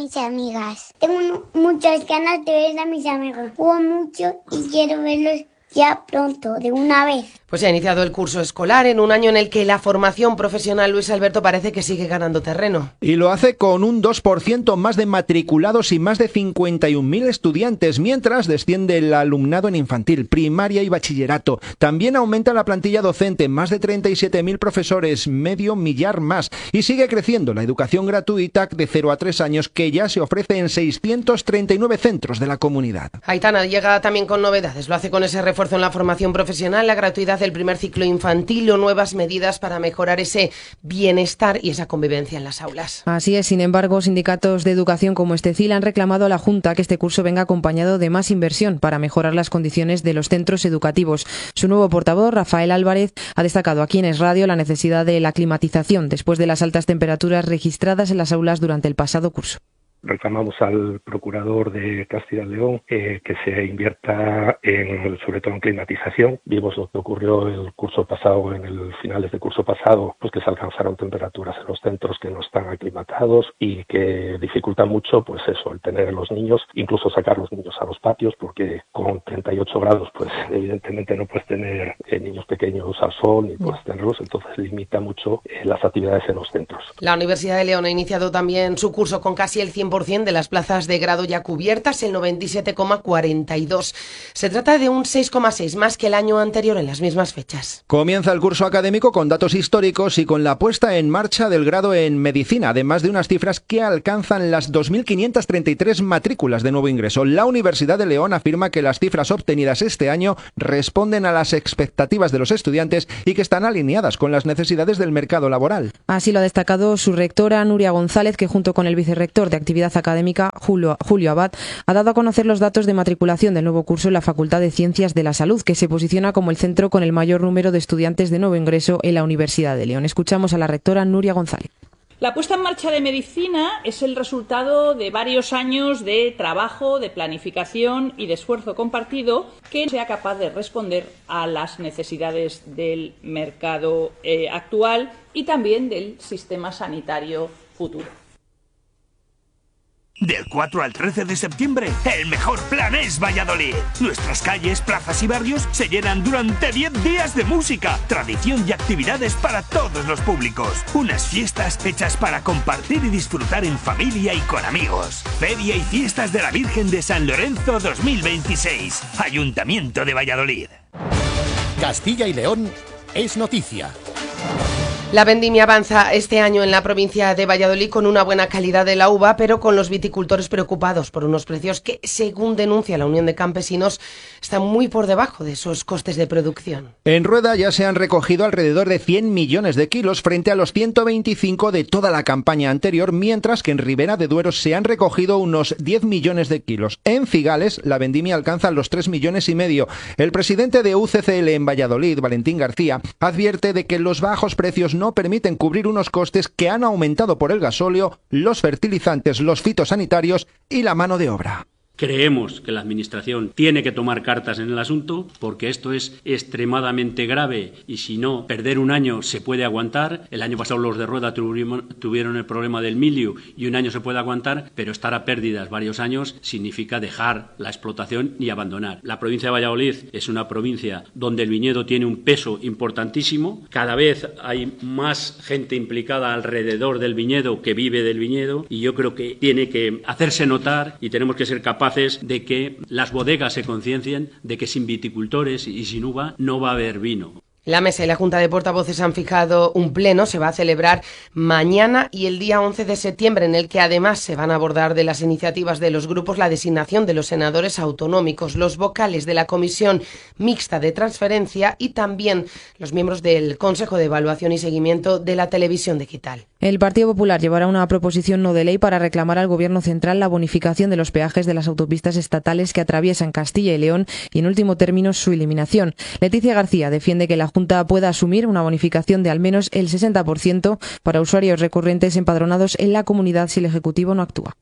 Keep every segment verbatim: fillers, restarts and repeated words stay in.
Mis amigas. Tengo muchas ganas de ver a mis amigos. Juego mucho y quiero verlos ya pronto, de una vez. Pues se ha iniciado el curso escolar en un año en el que la formación profesional, Luis Alberto, parece que sigue ganando terreno. Y lo hace con un dos por ciento más de matriculados y más de cincuenta y un mil estudiantes, mientras desciende el alumnado en infantil, primaria y bachillerato. También aumenta la plantilla docente, más de treinta y siete mil profesores, medio millar más. Y sigue creciendo la educación gratuita de cero a tres años, que ya se ofrece en seiscientos treinta y nueve centros de la comunidad. Aitana llega también con novedades. Lo hace con ese refuerzo en la formación profesional, la gratuidad del primer ciclo infantil o nuevas medidas para mejorar ese bienestar y esa convivencia en las aulas. Así es, sin embargo, sindicatos de educación como Estecil han reclamado a la Junta que este curso venga acompañado de más inversión para mejorar las condiciones de los centros educativos. Su nuevo portavoz, Rafael Álvarez, ha destacado aquí en Es Radio la necesidad de la climatización después de las altas temperaturas registradas en las aulas durante el pasado curso. Reclamamos al procurador de Castilla y León eh, que se invierta en, sobre todo en climatización. Vimos lo que ocurrió el curso pasado, en el finales del curso pasado, pues que se alcanzaron temperaturas en los centros que no están aclimatados y que dificulta mucho, pues eso, el tener a los niños, incluso sacar los niños a los patios, porque con treinta y ocho grados, pues evidentemente no puedes tener eh, niños pequeños al sol ni puedes tenerlos, entonces limita mucho eh, las actividades en los centros. La Universidad de León ha iniciado también su curso con casi el cien por ciento de las plazas de grado ya cubiertas, el noventa y siete coma cuarenta y dos. Se trata de un seis coma seis más que el año anterior en las mismas fechas. Comienza el curso académico con datos históricos y con la puesta en marcha del grado en medicina, además de unas cifras que alcanzan las dos mil quinientas treinta y tres matrículas de nuevo ingreso. La Universidad de León afirma que las cifras obtenidas este año responden a las expectativas de los estudiantes y que están alineadas con las necesidades del mercado laboral. Así lo ha destacado su rectora, Nuria González, que junto con el vicerrector de Actividad Académica, Julio, Julio Abad, ha dado a conocer los datos de matriculación del nuevo curso en la Facultad de Ciencias de la Salud, que se posiciona como el centro con el mayor número de estudiantes de nuevo ingreso en la Universidad de León. Escuchamos a la rectora Nuria González. La puesta en marcha de medicina es el resultado de varios años de trabajo, de planificación y de esfuerzo compartido que sea capaz de responder a las necesidades del mercado eh, actual y también del sistema sanitario futuro. Del cuatro al trece de septiembre, el mejor plan es Valladolid. Nuestras calles, plazas y barrios se llenan durante diez días de música, tradición y actividades para todos los públicos. Unas fiestas hechas para compartir y disfrutar en familia y con amigos. Feria y fiestas de la Virgen de San Lorenzo dos mil veintiséis. Ayuntamiento de Valladolid. Castilla y León es noticia. La vendimia avanza este año en la provincia de Valladolid con una buena calidad de la uva, pero con los viticultores preocupados por unos precios que, según denuncia la Unión de Campesinos, están muy por debajo de esos costes de producción. En Rueda ya se han recogido alrededor de cien millones de kilos frente a los ciento veinticinco de toda la campaña anterior, mientras que en Ribera de Duero se han recogido unos diez millones de kilos. En Cigales la vendimia alcanza los tres millones y medio. El presidente de U C C L en Valladolid, Valentín García, advierte de que los bajos precios no permiten cubrir unos costes que han aumentado por el gasóleo, los fertilizantes, los fitosanitarios y la mano de obra. Creemos que la Administración tiene que tomar cartas en el asunto porque esto es extremadamente grave y si no, perder un año se puede aguantar. El año pasado los de Rueda tuvieron el problema del milio y un año se puede aguantar, pero estar a pérdidas varios años significa dejar la explotación y abandonar. La provincia de Valladolid es una provincia donde el viñedo tiene un peso importantísimo. Cada vez hay más gente implicada alrededor del viñedo que vive del viñedo y yo creo que tiene que hacerse notar y tenemos que ser capaces de que las bodegas se conciencien de que sin viticultores y sin uva no va a haber vino. La Mesa y la Junta de Portavoces han fijado un pleno, se va a celebrar mañana y el día once de septiembre, en el que además se van a abordar de las iniciativas de los grupos la designación de los senadores autonómicos, los vocales de la Comisión Mixta de Transferencia y también los miembros del Consejo de Evaluación y Seguimiento de la Televisión Digital. El Partido Popular llevará una proposición no de ley para reclamar al Gobierno central la bonificación de los peajes de las autopistas estatales que atraviesan Castilla y León y, en último término, su eliminación. Leticia García defiende que la Junta pueda asumir una bonificación de al menos el sesenta por ciento para usuarios recurrentes empadronados en la comunidad si el Ejecutivo no actúa.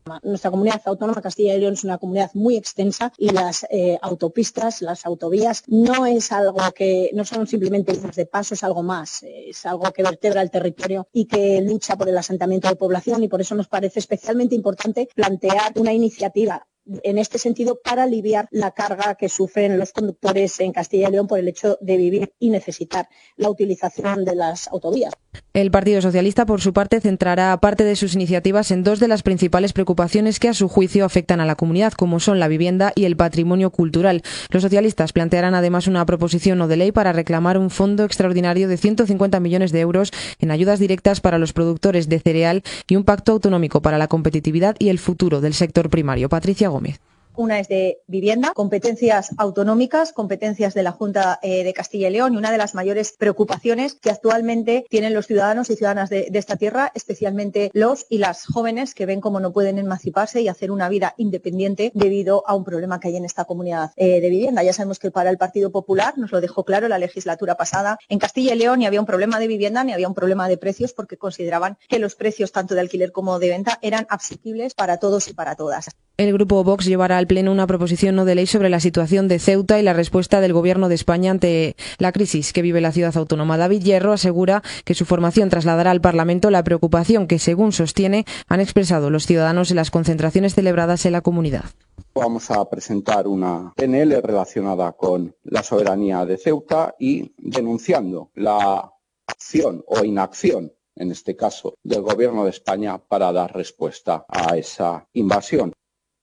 Nuestra comunidad autónoma, Castilla y León, es una comunidad muy extensa y las eh, autopistas, las autovías, no es algo que, no son simplemente líneas de paso, es algo más, es algo que vertebra el territorio y que lucha por el asentamiento de población, y por eso nos parece especialmente importante plantear una iniciativa en este sentido para aliviar la carga que sufren los conductores en Castilla y León por el hecho de vivir y necesitar la utilización de las autovías. El Partido Socialista, por su parte, centrará parte de sus iniciativas en dos de las principales preocupaciones que, a su juicio, afectan a la comunidad, como son la vivienda y el patrimonio cultural. Los socialistas plantearán además una proposición no de ley para reclamar un fondo extraordinario de ciento cincuenta millones de euros en ayudas directas para los productores de cereal y un pacto autonómico para la competitividad y el futuro del sector primario. Patricia Gómez. Una es de vivienda, competencias autonómicas, competencias de la Junta eh, de Castilla y León, y una de las mayores preocupaciones que actualmente tienen los ciudadanos y ciudadanas de, de esta tierra, especialmente los y las jóvenes que ven cómo no pueden emanciparse y hacer una vida independiente debido a un problema que hay en esta comunidad eh, de vivienda. Ya sabemos que para el Partido Popular, nos lo dejó claro la legislatura pasada, en Castilla y León ni había un problema de vivienda ni había un problema de precios, porque consideraban que los precios tanto de alquiler como de venta eran asequibles para todos y para todas. El Grupo Vox llevará al Pleno una proposición no de ley sobre la situación de Ceuta y la respuesta del Gobierno de España ante la crisis que vive la ciudad autónoma. David Hierro asegura que su formación trasladará al Parlamento la preocupación que, según sostiene, han expresado los ciudadanos en las concentraciones celebradas en la comunidad. Vamos a presentar una P N L relacionada con la soberanía de Ceuta y denunciando la acción o inacción, en este caso, del Gobierno de España para dar respuesta a esa invasión.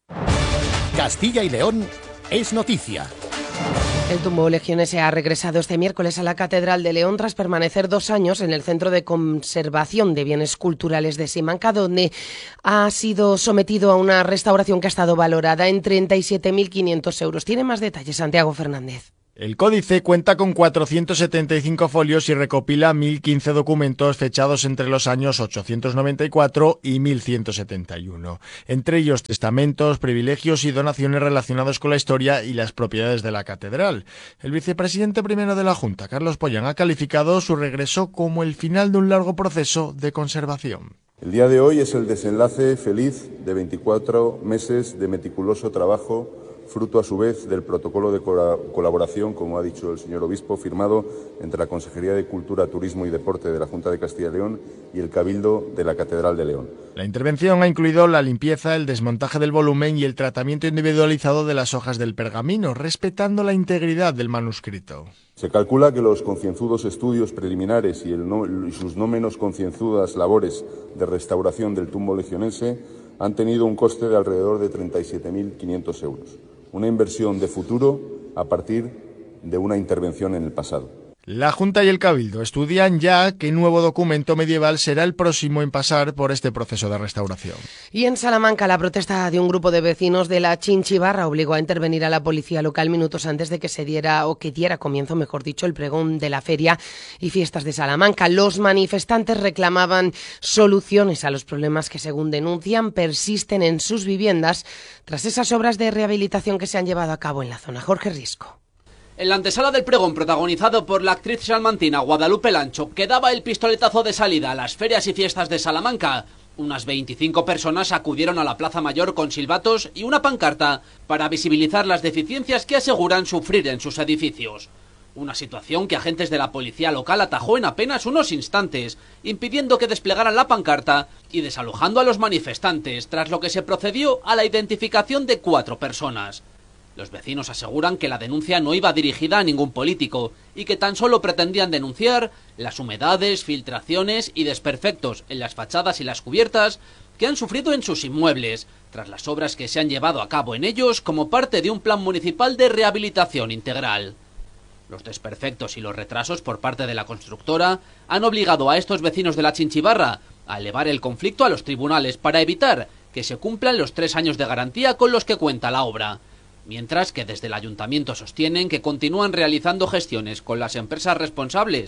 Castilla y León es noticia. El tumbo Legionese ha regresado este miércoles a la Catedral de León tras permanecer dos años en el Centro de Conservación de Bienes Culturales de Simancas, donde ha sido sometido a una restauración que ha estado valorada en treinta y siete mil quinientos euros. Tiene más detalles Santiago Fernández. El códice cuenta con cuatrocientos setenta y cinco folios y recopila mil quince documentos fechados entre los años ochocientos noventa y cuatro y mil ciento setenta y uno, entre ellos testamentos, privilegios y donaciones relacionados con la historia y las propiedades de la catedral. El vicepresidente primero de la Junta, Carlos Pollán, ha calificado su regreso como el final de un largo proceso de conservación. El día de hoy es el desenlace feliz de veinticuatro meses de meticuloso trabajo, fruto a su vez del protocolo de colaboración, como ha dicho el señor obispo, firmado entre la Consejería de Cultura, Turismo y Deporte de la Junta de Castilla y León y el Cabildo de la Catedral de León. La intervención ha incluido la limpieza, el desmontaje del volumen y el tratamiento individualizado de las hojas del pergamino, respetando la integridad del manuscrito. Se calcula que los concienzudos estudios preliminares y, el no, y sus no menos concienzudas labores de restauración del tumbo legionense han tenido un coste de alrededor de treinta y siete mil quinientos euros. Una inversión de futuro a partir de una intervención en el pasado. La Junta y el Cabildo estudian ya qué nuevo documento medieval será el próximo en pasar por este proceso de restauración. Y en Salamanca, la protesta de un grupo de vecinos de la Chinchibarra obligó a intervenir a la policía local minutos antes de que se diera, o que diera comienzo, mejor dicho, el pregón de la Feria y Fiestas de Salamanca. Los manifestantes reclamaban soluciones a los problemas que, según denuncian, persisten en sus viviendas tras esas obras de rehabilitación que se han llevado a cabo en la zona. Jorge Risco. En la antesala del pregón, protagonizado por la actriz salmantina Guadalupe Lancho, que daba el pistoletazo de salida a las ferias y fiestas de Salamanca, unas veinticinco personas acudieron a la Plaza Mayor con silbatos y una pancarta para visibilizar las deficiencias que aseguran sufrir en sus edificios. Una situación que agentes de la policía local atajó en apenas unos instantes, impidiendo que desplegaran la pancarta y desalojando a los manifestantes, tras lo que se procedió a la identificación de cuatro personas. Los vecinos aseguran que la denuncia no iba dirigida a ningún político y que tan solo pretendían denunciar las humedades, filtraciones y desperfectos en las fachadas y las cubiertas que han sufrido en sus inmuebles, tras las obras que se han llevado a cabo en ellos como parte de un plan municipal de rehabilitación integral. Los desperfectos y los retrasos por parte de la constructora han obligado a estos vecinos de la Chinchibarra a elevar el conflicto a los tribunales para evitar que se cumplan los tres años de garantía con los que cuenta la obra. Mientras que desde el ayuntamiento sostienen que continúan realizando gestiones con las empresas responsables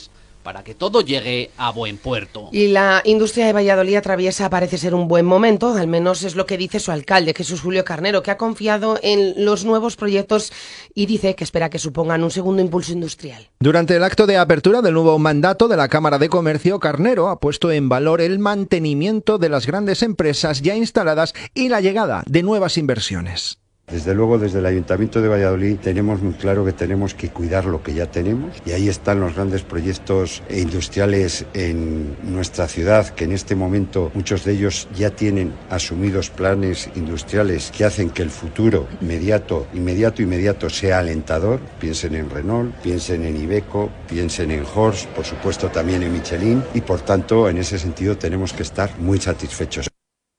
para que todo llegue a buen puerto. Y la industria de Valladolid atraviesa, parece ser, un buen momento, al menos es lo que dice su alcalde, Jesús Julio Carnero, que ha confiado en los nuevos proyectos y dice que espera que supongan un segundo impulso industrial. Durante el acto de apertura del nuevo mandato de la Cámara de Comercio, Carnero ha puesto en valor el mantenimiento de las grandes empresas ya instaladas y la llegada de nuevas inversiones. Desde luego, desde el Ayuntamiento de Valladolid tenemos muy claro que tenemos que cuidar lo que ya tenemos, y ahí están los grandes proyectos industriales en nuestra ciudad, que en este momento muchos de ellos ya tienen asumidos planes industriales que hacen que el futuro inmediato, inmediato, inmediato sea alentador. Piensen en Renault, piensen en Iveco, piensen en Horst, por supuesto también en Michelin, y por tanto en ese sentido tenemos que estar muy satisfechos.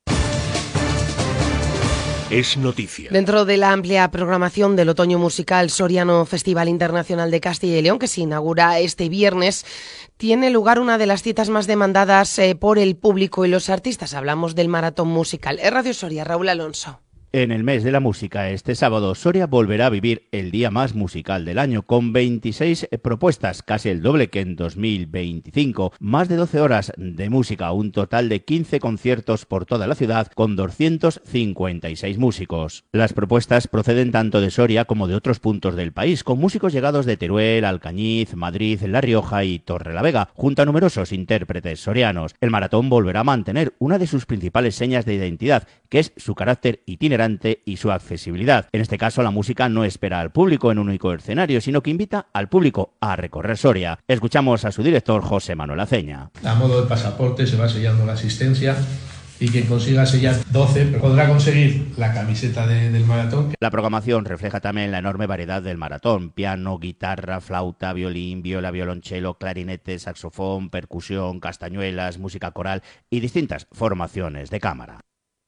Es noticia. Dentro de la amplia programación del otoño musical Soriano Festival Internacional de Castilla y León, que se inaugura este viernes, tiene lugar una de las citas más demandadas eh, por el público y los artistas. Hablamos del maratón musical. Es Radio Soria, Raúl Alonso. En el mes de la música, este sábado, Soria volverá a vivir el día más musical del año, con veintiséis propuestas, casi el doble que en dos mil veinticinco, más de doce horas de música, un total de quince conciertos por toda la ciudad, con doscientos cincuenta y seis músicos. Las propuestas proceden tanto de Soria como de otros puntos del país, con músicos llegados de Teruel, Alcañiz, Madrid, La Rioja y Torrelavega, junto a numerosos intérpretes sorianos. El maratón volverá a mantener una de sus principales señas de identidad, que es su carácter itinerante y su accesibilidad. En este caso, la música no espera al público en un único escenario, sino que invita al público a recorrer Soria. Escuchamos a su director, José Manuel Aceña. A modo de pasaporte se va sellando la asistencia, y quien consiga sellar doce podrá conseguir la camiseta de, del maratón. La programación refleja también la enorme variedad del maratón: piano, guitarra, flauta, violín, viola, violonchelo, clarinete, saxofón, percusión, castañuelas, música coral y distintas formaciones de cámara.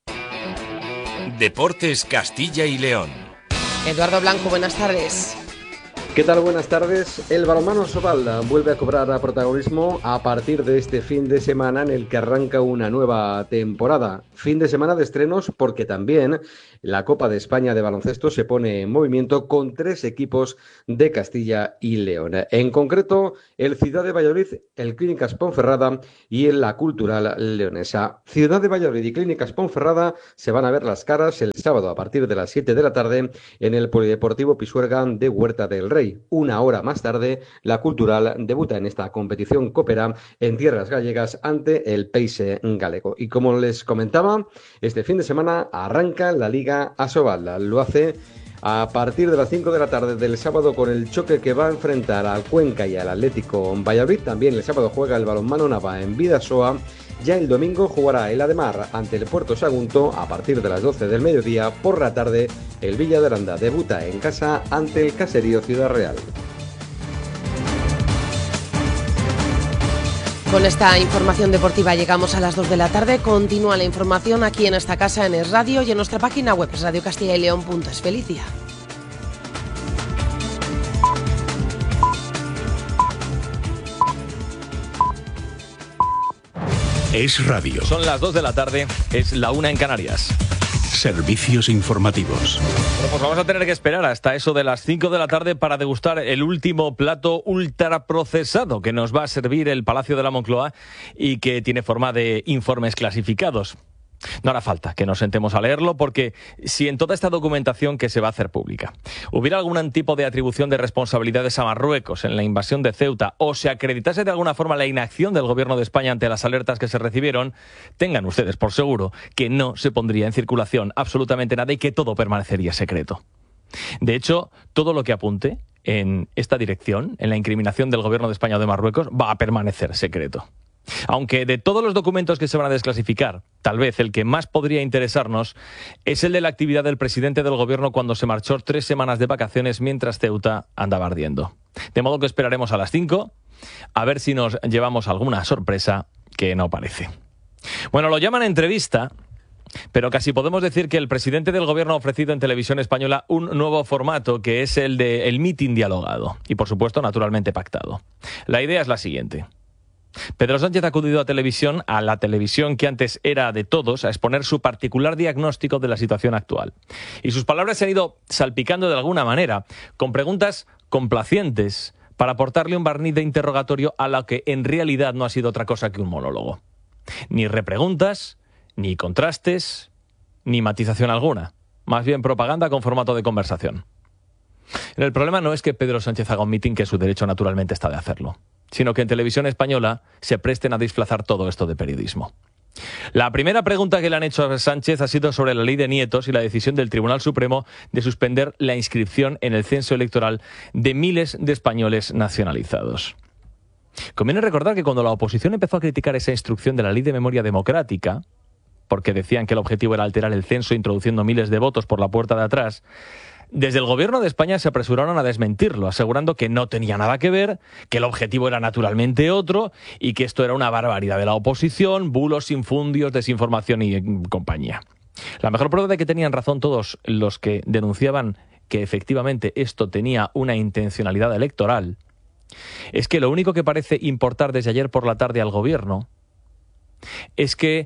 Deportes Castilla y León. Eduardo Blanco, buenas tardes. ¿Qué tal? Buenas tardes. El balonmano Sobalda vuelve a cobrar protagonismo a partir de este fin de semana en el que arranca una nueva temporada. Fin de semana de estrenos porque también la Copa de España de baloncesto se pone en movimiento con tres equipos de Castilla y León. En concreto, el Ciudad de Valladolid, el Clínicas Ponferrada y el La Cultural Leonesa. Ciudad de Valladolid y Clínicas Ponferrada se van a ver las caras el sábado a partir de las siete de la tarde en el Polideportivo Pisuerga de Huerta del Rey. Una hora más tarde, la Cultural debuta en esta competición copera en tierras gallegas ante el Peise Galego. Y como les comentaba, este fin de semana arranca la Liga Asobal. Lo hace a partir de las cinco de la tarde del sábado con el choque que va a enfrentar al Cuenca y al Atlético Valladolid. También el sábado juega el balonmano Nava en Bidasoa. Ya el domingo jugará el Ademar ante el Puerto Sagunto a partir de las doce del mediodía. Por la tarde, el Villa de Aranda debuta en casa ante el Caserío Ciudad Real. Con esta información deportiva llegamos a las dos de la tarde. Continúa la información aquí en esta casa en Es Radio y en nuestra página web es radio castilla y león punto es. Feliz día. Es Radio. Son las dos de la tarde, es la una en Canarias. Servicios informativos. Bueno, pues vamos a tener que esperar hasta eso de las cinco de la tarde para degustar el último plato ultraprocesado que nos va a servir el Palacio de la Moncloa y que tiene forma de informes clasificados. No hará falta que nos sentemos a leerlo, porque si en toda esta documentación que se va a hacer pública hubiera algún tipo de atribución de responsabilidades a Marruecos en la invasión de Ceuta, o se acreditase de alguna forma la inacción del gobierno de España ante las alertas que se recibieron, tengan ustedes por seguro que no se pondría en circulación absolutamente nada y que todo permanecería secreto. De hecho, todo lo que apunte en esta dirección, en la incriminación del gobierno de España o de Marruecos, va a permanecer secreto. Aunque de todos los documentos que se van a desclasificar, tal vez el que más podría interesarnos es el de la actividad del presidente del gobierno cuando se marchó tres semanas de vacaciones mientras Ceuta andaba ardiendo. De modo que esperaremos a las cinco a ver si nos llevamos alguna sorpresa, que no parece. Bueno, lo llaman entrevista, pero casi podemos decir que el presidente del gobierno ha ofrecido en Televisión Española un nuevo formato, que es el de el mitin dialogado y, por supuesto, naturalmente pactado. La idea es la siguiente. Pedro Sánchez ha acudido a televisión, a la televisión que antes era de todos, a exponer su particular diagnóstico de la situación actual. Y sus palabras se han ido salpicando de alguna manera, con preguntas complacientes, para aportarle un barniz de interrogatorio a lo que en realidad no ha sido otra cosa que un monólogo. Ni repreguntas, ni contrastes, ni matización alguna. Más bien propaganda con formato de conversación. El problema no es que Pedro Sánchez haga un mitin, que su derecho naturalmente está de hacerlo, sino que en Televisión Española se presten a disfrazar todo esto de periodismo. La primera pregunta que le han hecho a Sánchez ha sido sobre la ley de nietos y la decisión del Tribunal Supremo de suspender la inscripción en el censo electoral de miles de españoles nacionalizados. Conviene recordar que cuando la oposición empezó a criticar esa instrucción de la Ley de Memoria Democrática, porque decían que el objetivo era alterar el censo introduciendo miles de votos por la puerta de atrás, desde el Gobierno de España se apresuraron a desmentirlo, asegurando que no tenía nada que ver, que el objetivo era naturalmente otro y que esto era una barbaridad de la oposición, bulos, infundios, desinformación y compañía. La mejor prueba de que tenían razón todos los que denunciaban que efectivamente esto tenía una intencionalidad electoral es que lo único que parece importar desde ayer por la tarde al Gobierno es que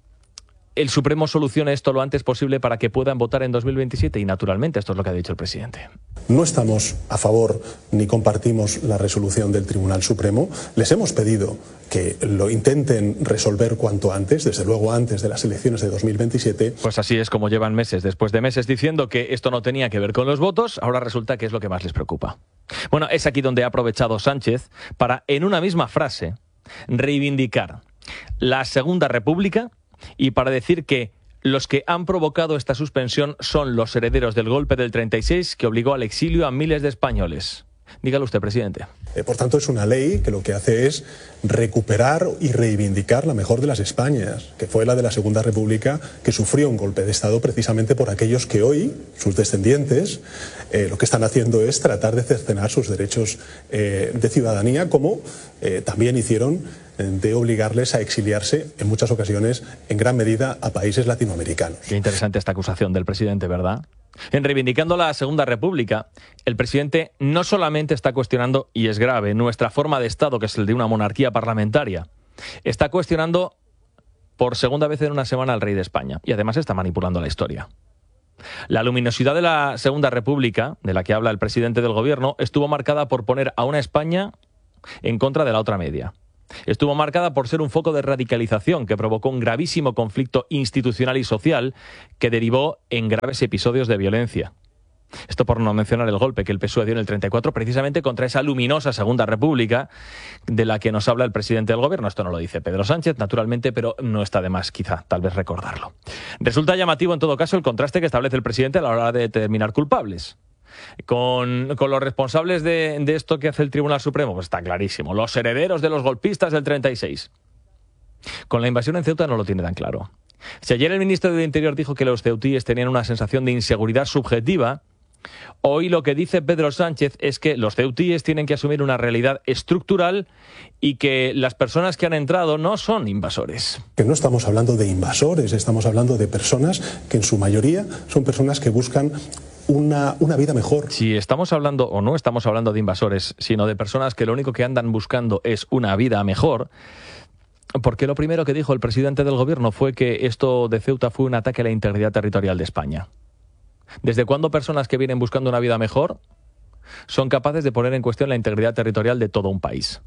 el Supremo solucione esto lo antes posible para que puedan votar en dos mil veintisiete y, naturalmente, esto es lo que ha dicho el presidente. No estamos a favor ni compartimos la resolución del Tribunal Supremo. Les hemos pedido que lo intenten resolver cuanto antes, desde luego antes de las elecciones de dos mil veintisiete. Pues así es como llevan meses después de meses diciendo que esto no tenía que ver con los votos, ahora resulta que es lo que más les preocupa. Bueno, es aquí donde ha aprovechado Sánchez para, en una misma frase, reivindicar la Segunda República y para decir que los que han provocado esta suspensión son los herederos del golpe del treinta y seis que obligó al exilio a miles de españoles. Dígalo usted, presidente. Eh, por tanto, es una ley que lo que hace es recuperar y reivindicar la mejor de las Españas, que fue la de la Segunda República, que sufrió un golpe de Estado precisamente por aquellos que hoy, sus descendientes, eh, lo que están haciendo es tratar de cercenar sus derechos eh, de ciudadanía, como eh, también hicieron eh, de obligarles a exiliarse, en muchas ocasiones, en gran medida, a países latinoamericanos. Qué interesante esta acusación del presidente, ¿verdad? En reivindicando la Segunda República, el presidente no solamente está cuestionando, y es grave, nuestra forma de Estado, que es el de una monarquía parlamentaria, está cuestionando por segunda vez en una semana al rey de España y además está manipulando la historia. La luminosidad de la Segunda República, de la que habla el presidente del gobierno, estuvo marcada por poner a una España en contra de la otra media. Estuvo marcada por ser un foco de radicalización que provocó un gravísimo conflicto institucional y social que derivó en graves episodios de violencia. Esto por no mencionar el golpe que el P S O E dio en el treinta y cuatro precisamente contra esa luminosa Segunda República de la que nos habla el presidente del gobierno. Esto no lo dice Pedro Sánchez, naturalmente, pero no está de más quizá, tal vez recordarlo. Resulta llamativo en todo caso el contraste que establece el presidente a la hora de determinar culpables. Con, con los responsables de, de esto que hace el Tribunal Supremo, pues está clarísimo. Los herederos de los golpistas del treinta y seis. Con la invasión en Ceuta no lo tiene tan claro. Si ayer el ministro del Interior dijo que los ceutíes tenían una sensación de inseguridad subjetiva, hoy lo que dice Pedro Sánchez es que los ceutíes tienen que asumir una realidad estructural y que las personas que han entrado no son invasores. Que no estamos hablando de invasores, estamos hablando de personas que en su mayoría son personas que buscan Una, una vida mejor. Si estamos hablando, o no estamos hablando de invasores, sino de personas que lo único que andan buscando es una vida mejor, porque lo primero que dijo el presidente del gobierno fue que esto de Ceuta fue un ataque a la integridad territorial de España. ¿Desde cuándo personas que vienen buscando una vida mejor son capaces de poner en cuestión la integridad territorial de todo un país?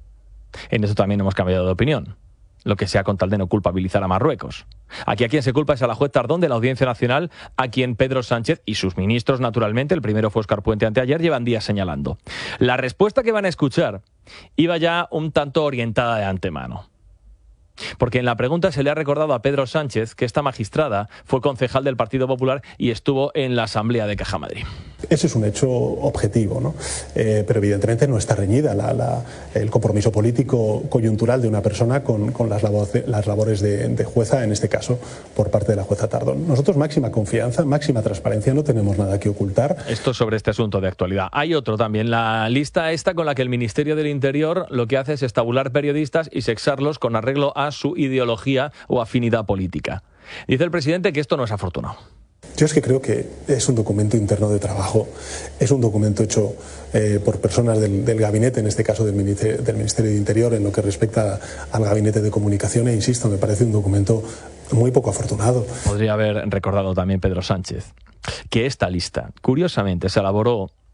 En eso también hemos cambiado de opinión. Lo que sea con tal de no culpabilizar a Marruecos. Aquí a quien se culpa es a la juez Tardón de la Audiencia Nacional, a quien Pedro Sánchez y sus ministros, naturalmente, el primero fue Óscar Puente anteayer, llevan días señalando. La respuesta que van a escuchar iba ya un tanto orientada de antemano. Porque en la pregunta se le ha recordado a Pedro Sánchez que esta magistrada fue concejal del Partido Popular y estuvo en la Asamblea de Caja Madrid. Ese es un hecho objetivo, ¿no? Eh, pero evidentemente no está reñida la, la, el compromiso político coyuntural de una persona con, con las, labores, las labores de, de jueza, en este caso por parte de la jueza Tardón. Nosotros máxima confianza, máxima transparencia, no tenemos nada que ocultar. Esto sobre este asunto de actualidad. Hay otro también, la lista esta con la que el Ministerio del Interior lo que hace es estabular periodistas y sexarlos con arreglo a su ideología o afinidad política. Dice el presidente que esto no es afortunado. Yo es que creo que es un documento interno de trabajo, es un documento hecho eh, por personas del, del gabinete, en este caso del Ministerio, del Ministerio de Interior, en lo que respecta al gabinete de comunicación, e insisto, me parece un documento muy poco afortunado. Podría haber recordado también Pedro Sánchez que esta lista, curiosamente, se elaboró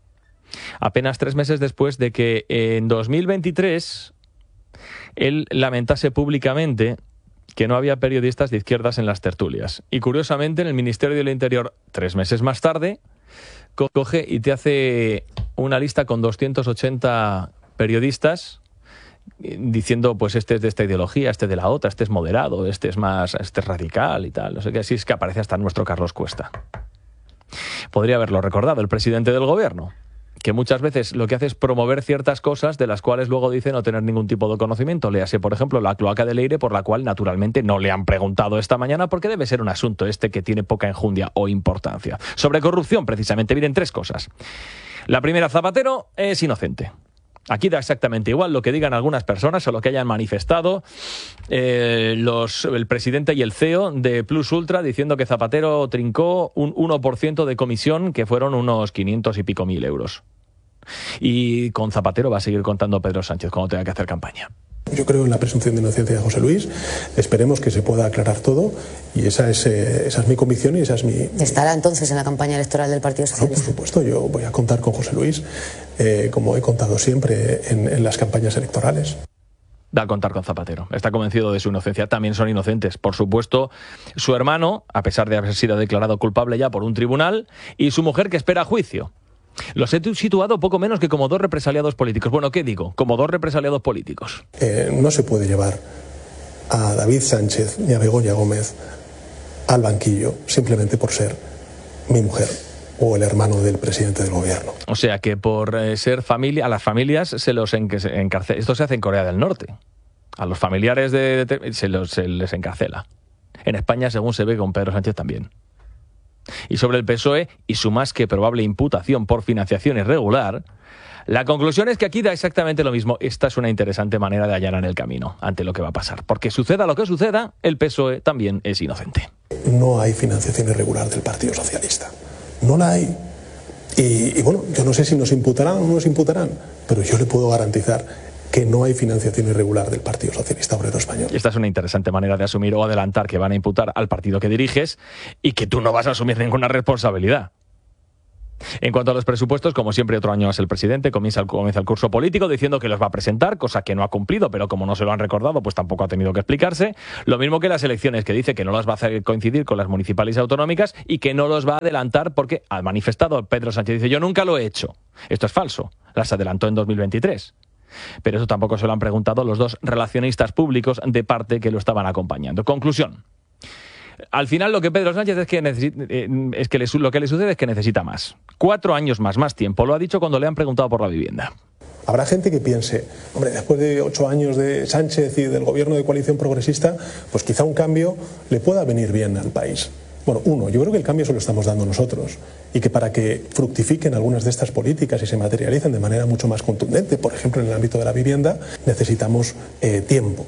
apenas tres meses después de que en dos mil veintitrés él lamentase públicamente que no había periodistas de izquierdas en las tertulias. Y curiosamente, en el Ministerio del Interior, tres meses más tarde, coge y te hace una lista con doscientos ochenta periodistas diciendo, pues este es de esta ideología, este de la otra, este es moderado, este es más, este es radical y tal. No sé qué, así es que aparece hasta nuestro Carlos Cuesta. Podría haberlo recordado el presidente del gobierno, que muchas veces lo que hace es promover ciertas cosas de las cuales luego dice no tener ningún tipo de conocimiento. Léase, por ejemplo, la cloaca de Leire, por la cual naturalmente no le han preguntado esta mañana porque debe ser un asunto este que tiene poca enjundia o importancia. Sobre corrupción, precisamente, miren tres cosas. La primera, Zapatero es inocente. Aquí da exactamente igual lo que digan algunas personas o lo que hayan manifestado eh, los, el presidente y el C E O de Plus Ultra diciendo que Zapatero trincó un uno por ciento de comisión, que fueron unos quinientos y pico mil euros. Y con Zapatero va a seguir contando Pedro Sánchez cuando tenga que hacer campaña. Yo creo en la presunción de inocencia de José Luis. Esperemos que se pueda aclarar todo y esa es, eh, esa es mi convicción y esa es mi... ¿Estará entonces en la campaña electoral del Partido Socialista? No, por supuesto, yo voy a contar con José Luis eh, como he contado siempre en, en las campañas electorales. Da a contar con Zapatero. Está convencido de su inocencia. También son inocentes, por supuesto, su hermano, a pesar de haber sido declarado culpable ya por un tribunal, y su mujer, que espera juicio. Los he situado poco menos que como dos represaliados políticos. Bueno, ¿qué digo? Como dos represaliados políticos. Eh, no se puede llevar a David Sánchez ni a Begoña Gómez al banquillo simplemente por ser mi mujer o el hermano del presidente del gobierno. O sea que por eh, ser familia, a las familias se los encarcela. Esto se hace en Corea del Norte. A los familiares de, de, se, los, se les encarcela. En España, según se ve, con Pedro Sánchez también. Y sobre el P S O E y su más que probable imputación por financiación irregular, la conclusión es que aquí da exactamente lo mismo. Esta es una interesante manera de allanar el camino ante lo que va a pasar. Porque suceda lo que suceda, el P S O E también es inocente. No hay financiación irregular del Partido Socialista. No la hay. Y, y bueno, yo no sé si nos imputarán o no nos imputarán, pero yo le puedo garantizar que no hay financiación irregular del Partido Socialista Obrero Español. Esta es una interesante manera de asumir o adelantar que van a imputar al partido que diriges y que tú no vas a asumir ninguna responsabilidad. En cuanto a los presupuestos, como siempre otro año más el presidente comienza el, comienza el curso político diciendo que los va a presentar, cosa que no ha cumplido, pero como no se lo han recordado, pues tampoco ha tenido que explicarse. Lo mismo que las elecciones, que dice que no las va a hacer coincidir con las municipales y autonómicas y que no los va a adelantar porque ha manifestado Pedro Sánchez. Dice, yo nunca lo he hecho. Esto es falso. Las adelantó en dos mil veintitrés. Pero eso tampoco se lo han preguntado los dos relacionistas públicos de parte que lo estaban acompañando. Conclusión. Al final lo que Pedro Sánchez es que, necesita, eh, es que le, lo que le sucede es que necesita más. Cuatro años más, más tiempo. Lo ha dicho cuando le han preguntado por la vivienda. Habrá gente que piense, hombre, después de ocho años de Sánchez y del gobierno de coalición progresista, pues quizá un cambio le pueda venir bien al país. Bueno, uno, yo creo que el cambio se lo estamos dando nosotros y que para que fructifiquen algunas de estas políticas y se materialicen de manera mucho más contundente, por ejemplo en el ámbito de la vivienda, necesitamos eh, tiempo.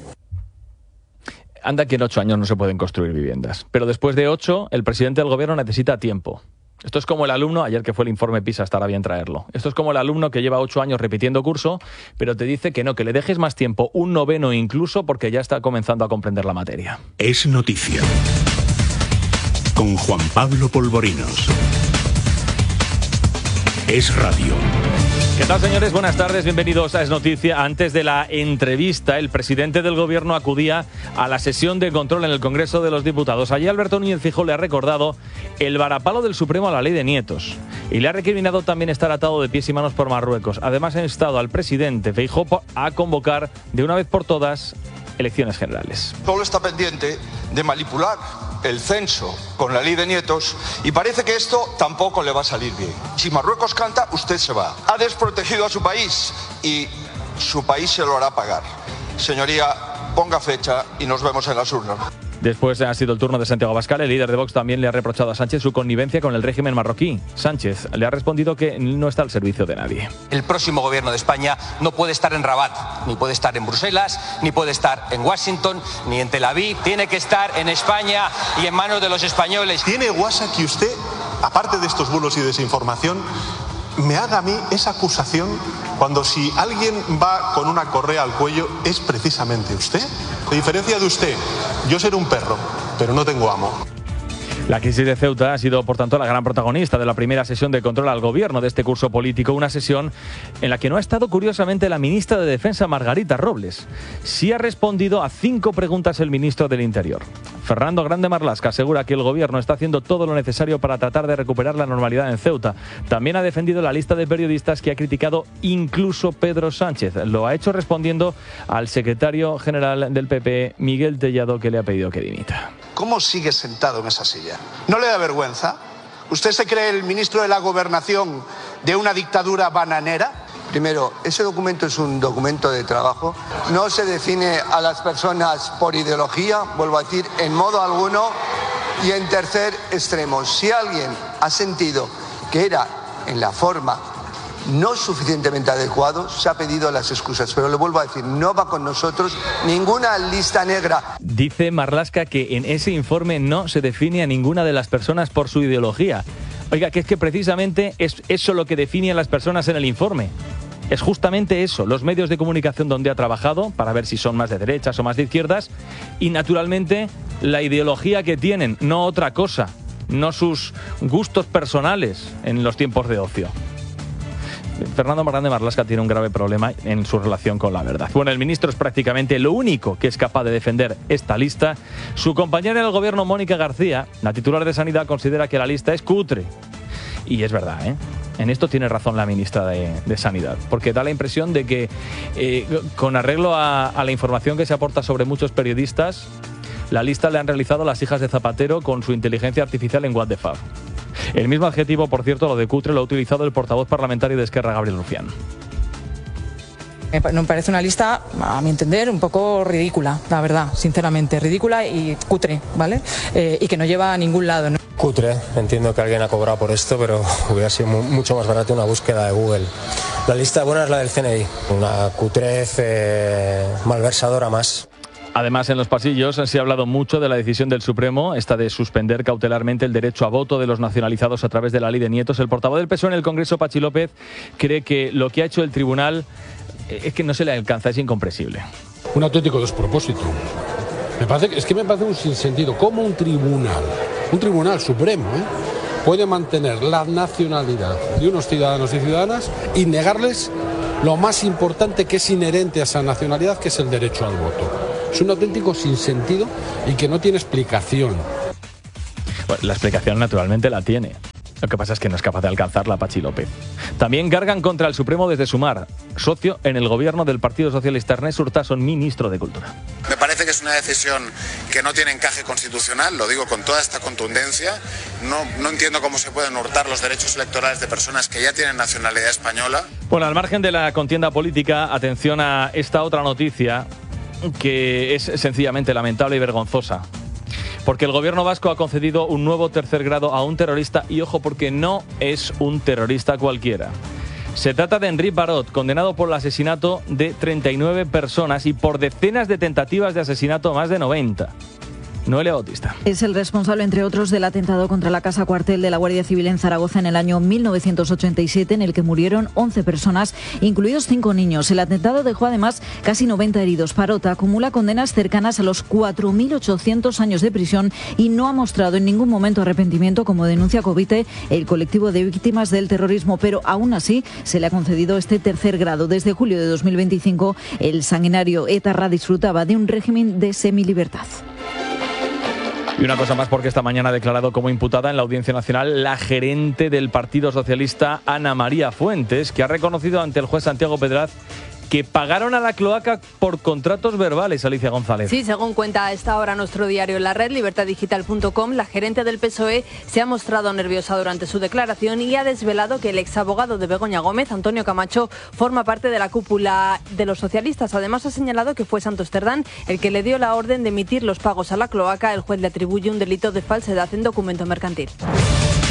Anda que en ocho años no se pueden construir viviendas, pero después de ocho el presidente del gobierno necesita tiempo. Esto es como el alumno, ayer que fue el informe PISA, estará bien traerlo. Esto es como el alumno que lleva ocho años repitiendo curso, pero te dice que no, que le dejes más tiempo, un noveno incluso, porque ya está comenzando a comprender la materia. Es noticia. Con Juan Pablo Polvorinos. Es radio. ¿Qué tal, señores? Buenas tardes, bienvenidos a Es Noticia. Antes de la entrevista, el presidente del gobierno acudía a la sesión de control en el Congreso de los Diputados. Allí Alberto Núñez Feijóo le ha recordado el varapalo del Supremo a la ley de nietos y le ha recriminado también estar atado de pies y manos por Marruecos. Además, ha instado al presidente Feijóo a convocar de una vez por todas elecciones generales. Solo está pendiente de manipular el censo con la ley de nietos y parece que esto tampoco le va a salir bien. Si Marruecos canta, usted se va. Ha desprotegido a su país y su país se lo hará pagar. Señoría, ponga fecha y nos vemos en las urnas. Después ha sido el turno de Santiago Abascal. El líder de Vox también le ha reprochado a Sánchez su connivencia con el régimen marroquí. Sánchez le ha respondido que no está al servicio de nadie. El próximo gobierno de España no puede estar en Rabat, ni puede estar en Bruselas, ni puede estar en Washington, ni en Tel Aviv. Tiene que estar en España y en manos de los españoles. ¿Tiene guasa que usted, aparte de estos bulos y desinformación, me haga a mí esa acusación cuando si alguien va con una correa al cuello es precisamente usted? A diferencia de usted, yo seré un perro, pero no tengo amo. La crisis de Ceuta ha sido, por tanto, la gran protagonista de la primera sesión de control al gobierno de este curso político, una sesión en la que no ha estado, curiosamente, la ministra de Defensa, Margarita Robles. Sí ha respondido a cinco preguntas el ministro del Interior. Fernando Grande Marlaska asegura que el gobierno está haciendo todo lo necesario para tratar de recuperar la normalidad en Ceuta. También ha defendido la lista de periodistas que ha criticado incluso Pedro Sánchez. Lo ha hecho respondiendo al secretario general del P P, Miguel Tellado, que le ha pedido que dimita. ¿Cómo sigue sentado en esa silla? ¿No le da vergüenza? ¿Usted se cree el ministro de la Gobernación de una dictadura bananera? Primero, ese documento es un documento de trabajo. No se define a las personas por ideología, vuelvo a decir, en modo alguno. Y en tercer extremo, si alguien ha sentido que era en la forma no suficientemente adecuado, se ha pedido las excusas. Pero le vuelvo a decir, no va con nosotros ninguna lista negra. Dice Marlaska que en ese informe no se define a ninguna de las personas por su ideología. Oiga, que es que precisamente es eso lo que define a las personas en el informe. Es justamente eso, los medios de comunicación donde ha trabajado, para ver si son más de derechas o más de izquierdas, y naturalmente la ideología que tienen, no otra cosa, no sus gustos personales en los tiempos de ocio. Fernando Grande Marlaska tiene un grave problema en su relación con la verdad. Bueno, el ministro es prácticamente lo único que es capaz de defender esta lista. Su compañera en el gobierno, Mónica García, la titular de Sanidad, considera que la lista es cutre. Y es verdad, ¿eh? En esto tiene razón la ministra de, de Sanidad, porque da la impresión de que, eh, con arreglo a, a la información que se aporta sobre muchos periodistas, la lista le han realizado las hijas de Zapatero con su inteligencia artificial en WhatsApp. El mismo adjetivo, por cierto, lo de cutre, lo ha utilizado el portavoz parlamentario de Esquerra, Gabriel Rufián. Me parece una lista, a mi entender, un poco ridícula, la verdad, sinceramente, ridícula y cutre, ¿vale? Eh, y que no lleva a ningún lado, ¿no? Cutre, entiendo que alguien ha cobrado por esto, pero hubiera sido mu mucho más barato una búsqueda de Google. La lista buena es la del C N I, una cutrez eh, malversadora más. Además, en los pasillos se ha hablado mucho de la decisión del Supremo, esta de suspender cautelarmente el derecho a voto de los nacionalizados a través de la ley de nietos. El portavoz del P S O E en el Congreso, Pachi López, cree que lo que ha hecho el tribunal es que no se le alcanza, es incomprensible. Un auténtico despropósito. Me parece que, es que me parece un sinsentido. ¿Cómo un tribunal, un tribunal supremo, ¿eh? puede mantener la nacionalidad de unos ciudadanos y ciudadanas y negarles lo más importante que es inherente a esa nacionalidad, que es el derecho al voto? Es un auténtico sinsentido y que no tiene explicación. Bueno, la explicación naturalmente la tiene. Lo que pasa es que no es capaz de alcanzarla Pachi López. También cargan contra el Supremo desde Sumar, socio en el gobierno del Partido Socialista. Ernest Urtasun, ministro de Cultura. Me parece que es una decisión que no tiene encaje constitucional, lo digo con toda esta contundencia. No, no entiendo cómo se pueden hurtar los derechos electorales de personas que ya tienen nacionalidad española. Bueno, al margen de la contienda política, atención a esta otra noticia que es sencillamente lamentable y vergonzosa. Porque el gobierno vasco ha concedido un nuevo tercer grado a un terrorista, y ojo, porque no es un terrorista cualquiera. Se trata de Enric Barot, condenado por el asesinato de treinta y nueve personas y por decenas de tentativas de asesinato, más de noventa. Noelia Bautista. Es el responsable, entre otros, del atentado contra la casa cuartel de la Guardia Civil en Zaragoza en el año mil novecientos ochenta y siete, en el que murieron once personas, incluidos cinco niños. El atentado dejó además casi noventa heridos. Barot acumula condenas cercanas a los cuatro mil ochocientos años de prisión y no ha mostrado en ningún momento arrepentimiento, como denuncia Covite, el colectivo de víctimas del terrorismo, pero aún así se le ha concedido este tercer grado. Desde julio de dos mil veinticinco, el sanguinario etarra disfrutaba de un régimen de semilibertad. Y una cosa más, porque esta mañana ha declarado como imputada en la Audiencia Nacional la gerente del Partido Socialista, Ana María Fuentes, que ha reconocido ante el juez Santiago Pedraz que pagaron a la cloaca por contratos verbales. Alicia González. Sí, según cuenta a esta hora nuestro diario La Red, libertad digital punto com, la gerente del P S O E se ha mostrado nerviosa durante su declaración y ha desvelado que el exabogado de Begoña Gómez, Antonio Camacho, forma parte de la cúpula de los socialistas. Además, ha señalado que fue Santos Cerdán el que le dio la orden de emitir los pagos a la cloaca. El juez le atribuye un delito de falsedad en documento mercantil.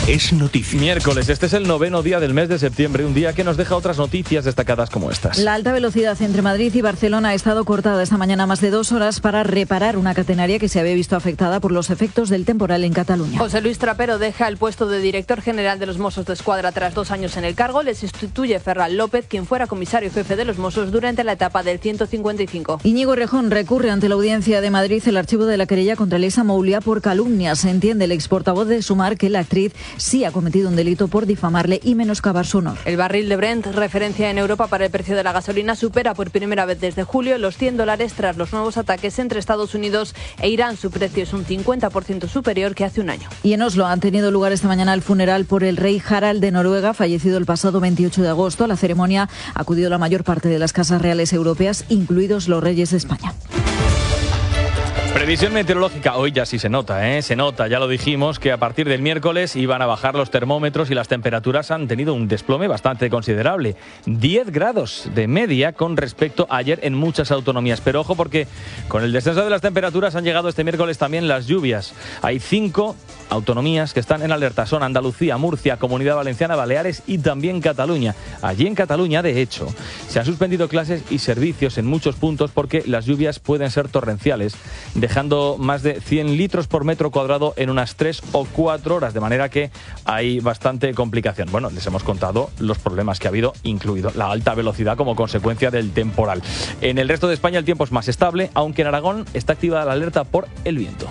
es noticia. Miércoles, este es el noveno día del mes de septiembre, un día que nos deja otras noticias destacadas como estas. La alta velocidad entre Madrid y Barcelona ha estado cortada esta mañana más de dos horas para reparar una catenaria que se había visto afectada por los efectos del temporal en Cataluña. José Luis Trapero deja el puesto de director general de los Mossos de Escuadra tras dos años en el cargo. Le sustituye Ferran López, quien fuera comisario jefe de los Mossos durante la etapa del ciento cincuenta y cinco. Íñigo Errejón recurre ante la Audiencia de Madrid el archivo de la querella contra Elisa Moulia por calumnia. Se entiende el exportavoz de Sumar que la actriz sí ha cometido un delito por difamarle y menoscabar su honor. El barril de Brent, referencia en Europa para el precio de la gasolina, supera por primera vez desde julio los cien dólares tras los nuevos ataques entre Estados Unidos e Irán. Su precio es un cincuenta por ciento superior que hace un año. Y en Oslo han tenido lugar esta mañana el funeral por el rey Harald de Noruega, fallecido el pasado veintiocho de agosto. A la ceremonia ha acudido la mayor parte de las casas reales europeas, incluidos los reyes de España. Previsión meteorológica, hoy ya sí se nota, ¿eh? Se nota, ya lo dijimos, que a partir del miércoles iban a bajar los termómetros y las temperaturas han tenido un desplome bastante considerable. diez grados de media con respecto a ayer en muchas autonomías. Pero ojo porque con el descenso de las temperaturas han llegado este miércoles también las lluvias. Hay cinco autonomías que están en alerta. Son Andalucía, Murcia, Comunidad Valenciana, Baleares y también Cataluña. Allí en Cataluña, de hecho, se han suspendido clases y servicios en muchos puntos porque las lluvias pueden ser torrenciales, dejando más de cien litros por metro cuadrado en unas tres o cuatro horas, de manera que hay bastante complicación. Bueno, les hemos contado los problemas que ha habido, incluido la alta velocidad como consecuencia del temporal. En el resto de España el tiempo es más estable, aunque en Aragón está activada la alerta por el viento.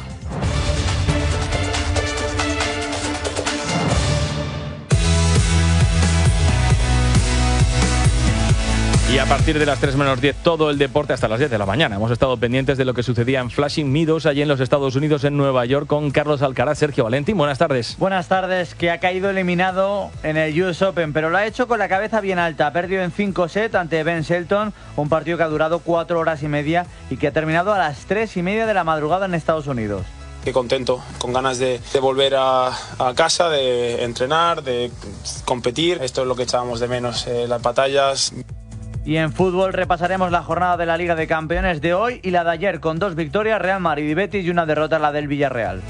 Y a partir de las tres menos diez, todo el deporte hasta las diez de la mañana. Hemos estado pendientes de lo que sucedía en Flushing Meadows, allí en los Estados Unidos, en Nueva York, con Carlos Alcaraz. Sergio Valentín, buenas tardes. Buenas tardes, que ha caído eliminado en el U S Open, pero lo ha hecho con la cabeza bien alta. Ha perdido en cinco sets ante Ben Shelton, un partido que ha durado cuatro horas y media y que ha terminado a las tres y media de la madrugada en Estados Unidos. Qué contento, con ganas de, de volver a, a casa, de entrenar, de competir. Esto es lo que echábamos de menos, eh, las batallas. Y en fútbol repasaremos la jornada de la Liga de Campeones de hoy y la de ayer, con dos victorias, Real Madrid y Betis, y una derrota, la del Villarreal.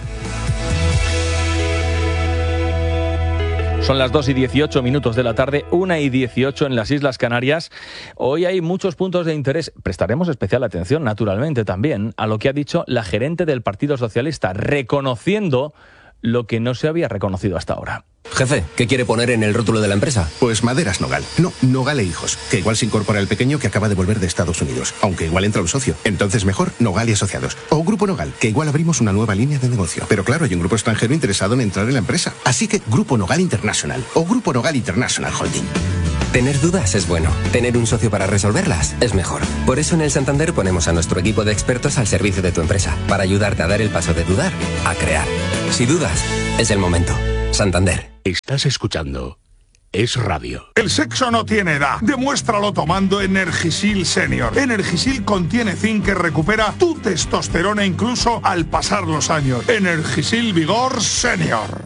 Son las dos y dieciocho minutos de la tarde, una y dieciocho en las Islas Canarias. Hoy hay muchos puntos de interés. Prestaremos especial atención, naturalmente, también a lo que ha dicho la gerente del Partido Socialista, reconociendo lo que no se había reconocido hasta ahora. Jefe, ¿qué quiere poner en el rótulo de la empresa? Pues Maderas Nogal. No, Nogal e Hijos. Que igual se incorpora el pequeño que acaba de volver de Estados Unidos. Aunque igual entra un socio. Entonces mejor Nogal y Asociados. O Grupo Nogal, que igual abrimos una nueva línea de negocio. Pero claro, hay un grupo extranjero interesado en entrar en la empresa. Así que Grupo Nogal International. O Grupo Nogal International Holding. Tener dudas es bueno. Tener un socio para resolverlas es mejor. Por eso en el Santander ponemos a nuestro equipo de expertos al servicio de tu empresa. Para ayudarte a dar el paso de dudar a crear. Si dudas, es el momento. Santander. Estás escuchando Es Radio. El sexo no tiene edad. Demuéstralo tomando Energisil Senior. Energisil contiene zinc que recupera tu testosterona incluso al pasar los años. Energisil Vigor Senior.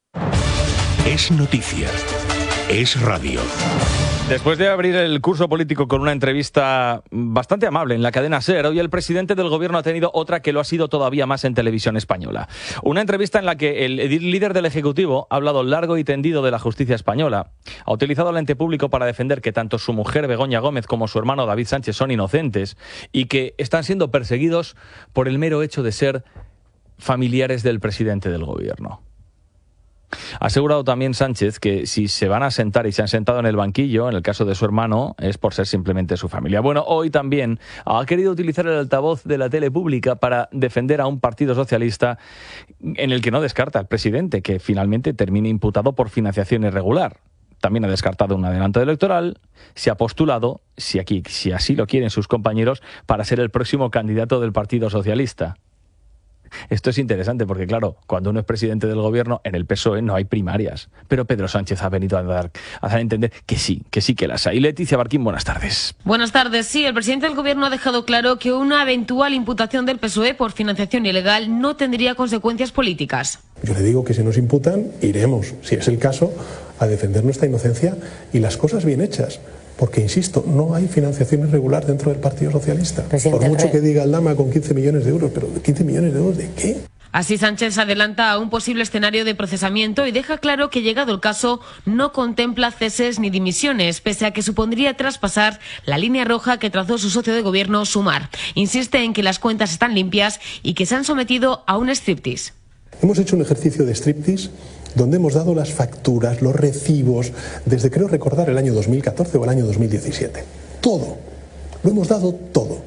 Es noticia. Es Radio. Después de abrir el curso político con una entrevista bastante amable en la cadena SER, hoy el presidente del gobierno ha tenido otra que lo ha sido todavía más en televisión española. Una entrevista en la que el líder del Ejecutivo ha hablado largo y tendido de la justicia española. Ha utilizado el ente público para defender que tanto su mujer Begoña Gómez como su hermano David Sánchez son inocentes y que están siendo perseguidos por el mero hecho de ser familiares del presidente del gobierno. Ha asegurado también Sánchez que si se van a sentar y se han sentado en el banquillo, en el caso de su hermano, es por ser simplemente su familia. Bueno, hoy también ha querido utilizar el altavoz de la tele pública para defender a un partido socialista en el que no descarta al presidente, que finalmente termine imputado por financiación irregular. También ha descartado un adelanto electoral, se ha postulado, si, aquí, si así lo quieren sus compañeros, para ser el próximo candidato del Partido Socialista. Esto es interesante porque, claro, cuando uno es presidente del gobierno, en el P S O E no hay primarias. Pero Pedro Sánchez ha venido a dar, a dar a entender que sí, que sí que las hay. Leticia Barquín, buenas tardes. Buenas tardes. Sí, el presidente del gobierno ha dejado claro que una eventual imputación del P S O E por financiación ilegal no tendría consecuencias políticas. Yo le digo que si nos imputan, iremos, si es el caso, a defender nuestra inocencia y las cosas bien hechas. Porque, insisto, no hay financiación irregular dentro del Partido Socialista. Presidente, Por mucho que diga Aldama con quince millones de euros, pero ¿quince millones de euros de qué? Así Sánchez adelanta a un posible escenario de procesamiento y deja claro que, llegado el caso, no contempla ceses ni dimisiones, pese a que supondría traspasar la línea roja que trazó su socio de gobierno, Sumar. Insiste en que las cuentas están limpias y que se han sometido a un striptease. Hemos hecho un ejercicio de striptease donde hemos dado las facturas, los recibos, desde creo recordar el año dos mil catorce o el año dos mil diecisiete. Todo. Lo hemos dado todo.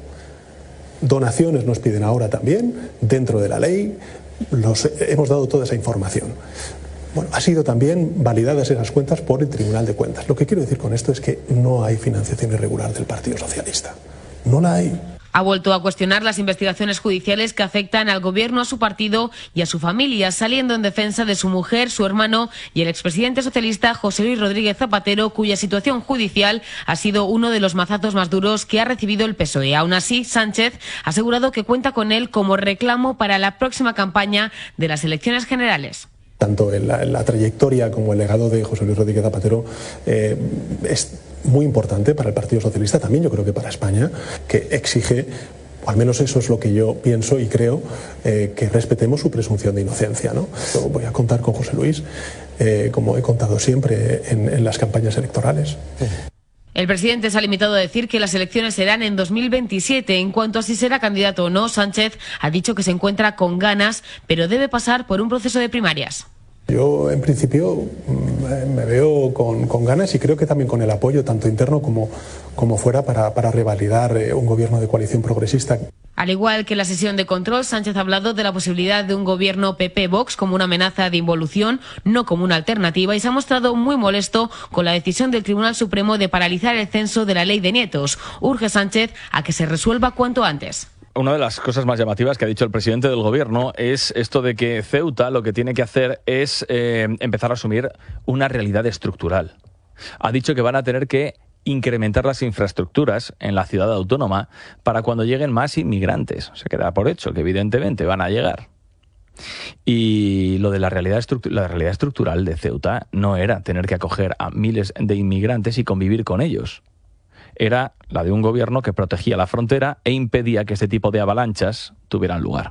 Donaciones nos piden ahora también, dentro de la ley, los, hemos dado toda esa información. Bueno, ha sido también validadas esas cuentas por el Tribunal de Cuentas. Lo que quiero decir con esto es que no hay financiación irregular del Partido Socialista. No la hay. Ha vuelto a cuestionar las investigaciones judiciales que afectan al gobierno, a su partido y a su familia, saliendo en defensa de su mujer, su hermano y el expresidente socialista José Luis Rodríguez Zapatero, cuya situación judicial ha sido uno de los mazazos más duros que ha recibido el P S O E. Aún así, Sánchez ha asegurado que cuenta con él como reclamo para la próxima campaña de las elecciones generales. Tanto en la, en la trayectoria como el legado de José Luis Rodríguez Zapatero eh, es muy importante para el Partido Socialista, también yo creo que para España, que exige, o al menos eso es lo que yo pienso y creo, eh, que respetemos su presunción de inocencia, ¿no? Yo voy a contar con José Luis, eh, como he contado siempre en, en las campañas electorales. El presidente se ha limitado a decir que las elecciones serán en dos mil veintisiete. En cuanto a si será candidato o no, Sánchez ha dicho que se encuentra con ganas, pero debe pasar por un proceso de primarias. Yo, en principio, me veo con, con ganas y creo que también con el apoyo, tanto interno como, como fuera, para, para revalidar un gobierno de coalición progresista. Al igual que en la sesión de control, Sánchez ha hablado de la posibilidad de un gobierno P P-Vox como una amenaza de involución, no como una alternativa, y se ha mostrado muy molesto con la decisión del Tribunal Supremo de paralizar el censo de la ley de nietos. Urge Sánchez a que se resuelva cuanto antes. Una de las cosas más llamativas que ha dicho el presidente del gobierno es esto de que Ceuta lo que tiene que hacer es eh, empezar a asumir una realidad estructural. Ha dicho que van a tener que incrementar las infraestructuras en la ciudad autónoma para cuando lleguen más inmigrantes. Se queda por hecho que evidentemente van a llegar. Y lo de la realidad, la realidad estructural de Ceuta no era tener que acoger a miles de inmigrantes y convivir con ellos. Era la de un gobierno que protegía la frontera e impedía que este tipo de avalanchas tuvieran lugar.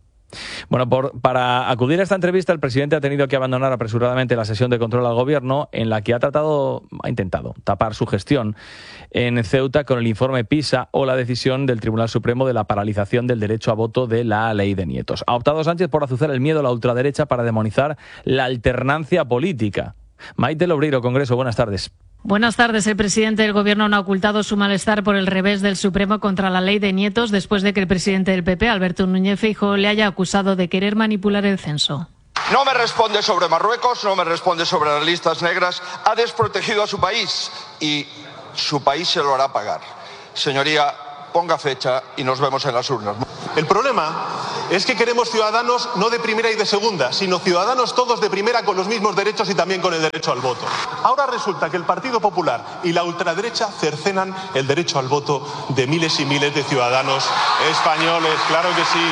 Bueno, por, para acudir a esta entrevista, el presidente ha tenido que abandonar apresuradamente la sesión de control al gobierno, en la que ha tratado, ha intentado tapar su gestión en Ceuta con el informe PISA o la decisión del Tribunal Supremo de la paralización del derecho a voto de la ley de nietos. Ha optado Sánchez por azuzar el miedo a la ultraderecha para demonizar la alternancia política. Maite Lobreiro, Congreso, buenas tardes. Buenas tardes. El presidente del Gobierno no ha ocultado su malestar por el revés del Supremo contra la ley de nietos después de que el presidente del P P, Alberto Núñez Feijóo, le haya acusado de querer manipular el censo. No me responde sobre Marruecos, no me responde sobre las listas negras. Ha desprotegido a su país y su país se lo hará pagar. Señoría, ponga fecha y nos vemos en las urnas. El problema es que queremos ciudadanos no de primera y de segunda, sino ciudadanos todos de primera con los mismos derechos y también con el derecho al voto. Ahora resulta que el Partido Popular y la ultraderecha cercenan el derecho al voto de miles y miles de ciudadanos españoles. Claro que sí.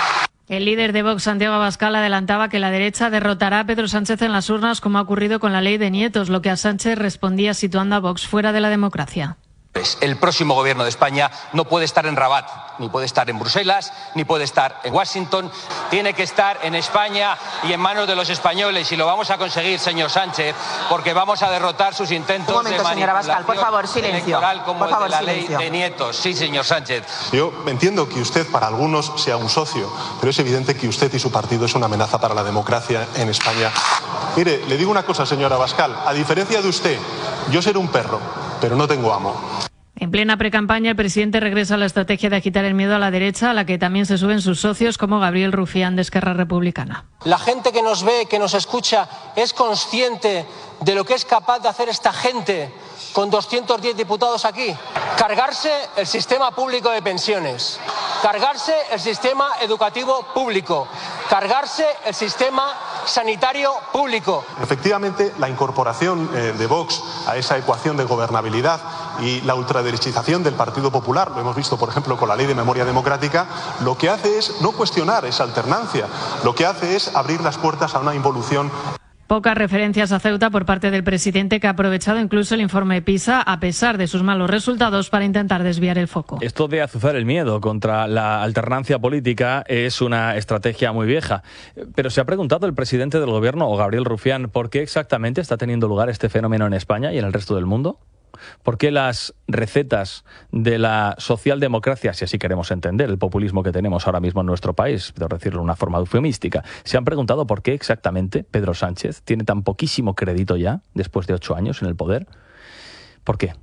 El líder de Vox, Santiago Abascal, adelantaba que la derecha derrotará a Pedro Sánchez en las urnas, como ha ocurrido con la ley de nietos, lo que a Sánchez respondía situando a Vox fuera de la democracia. El próximo gobierno de España no puede estar en Rabat, ni puede estar en Bruselas, ni puede estar en Washington. Tiene que estar en España y en manos de los españoles. Y lo vamos a conseguir, señor Sánchez, porque vamos a derrotar sus intentos Un momento, de señora Abascal, por favor, silencio. electoral como por favor, el de la silencio. ley de nietos. Sí, señor Sánchez. Yo entiendo que usted para algunos sea un socio, pero es evidente que usted y su partido es una amenaza para la democracia en España. Mire, le digo una cosa, señora Abascal. A diferencia de usted, yo seré un perro, pero no tengo amo. En plena precampaña, el presidente regresa a la estrategia de agitar el miedo a la derecha, a la que también se suben sus socios, como Gabriel Rufián, de Esquerra Republicana. La gente que nos ve, que nos escucha, es consciente de lo que es capaz de hacer esta gente con doscientos diez diputados aquí. Cargarse el sistema público de pensiones, cargarse el sistema educativo público, cargarse el sistema sanitario público. Efectivamente, la incorporación eh, de Vox a esa ecuación de gobernabilidad y la ultraderechización del Partido Popular, lo hemos visto por ejemplo con la Ley de Memoria Democrática, lo que hace es no cuestionar esa alternancia, lo que hace es abrir las puertas a una involución. Pocas referencias a Ceuta por parte del presidente, que ha aprovechado incluso el informe PISA, a pesar de sus malos resultados, para intentar desviar el foco. Esto de azuzar el miedo contra la alternancia política es una estrategia muy vieja. Pero se ha preguntado el presidente del gobierno, o Gabriel Rufián, ¿por qué exactamente está teniendo lugar este fenómeno en España y en el resto del mundo? ¿Por qué las recetas de la socialdemocracia, si así queremos entender el populismo que tenemos ahora mismo en nuestro país, por decirlo de una forma eufemística, se han preguntado por qué exactamente Pedro Sánchez tiene tan poquísimo crédito ya, después de ocho años en el poder? ¿Por qué?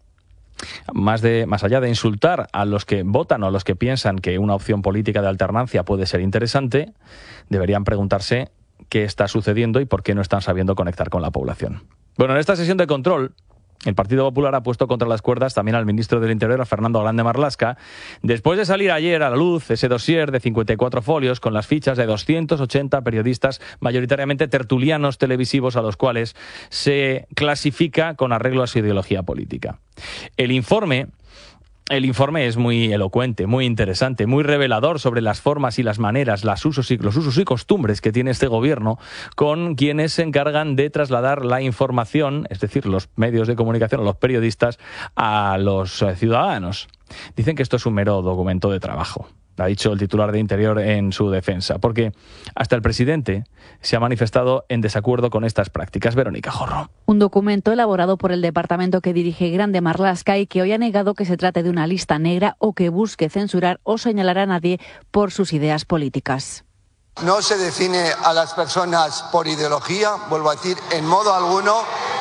Más, de, más allá de insultar a los que votan o a los que piensan que una opción política de alternancia puede ser interesante, deberían preguntarse qué está sucediendo y por qué no están sabiendo conectar con la población. Bueno, en esta sesión de control, el Partido Popular ha puesto contra las cuerdas también al ministro del Interior, a Fernando Grande Marlaska, después de salir ayer a la luz ese dossier de cincuenta y cuatro folios con las fichas de doscientos ochenta periodistas, mayoritariamente tertulianos televisivos, a los cuales se clasifica con arreglo a su ideología política. El informe... El informe es muy elocuente, muy interesante, muy revelador sobre las formas y las maneras, las usos y, los usos y costumbres que tiene este gobierno con quienes se encargan de trasladar la información, es decir, los medios de comunicación o los periodistas, a los ciudadanos. Dicen que esto es un mero documento de trabajo. Ha dicho el titular de Interior en su defensa, porque hasta el presidente se ha manifestado en desacuerdo con estas prácticas. Verónica Jorro. Un documento elaborado por el departamento que dirige Grande Marlaska y que hoy ha negado que se trate de una lista negra o que busque censurar o señalar a nadie por sus ideas políticas. No se define a las personas por ideología, vuelvo a decir, en modo alguno.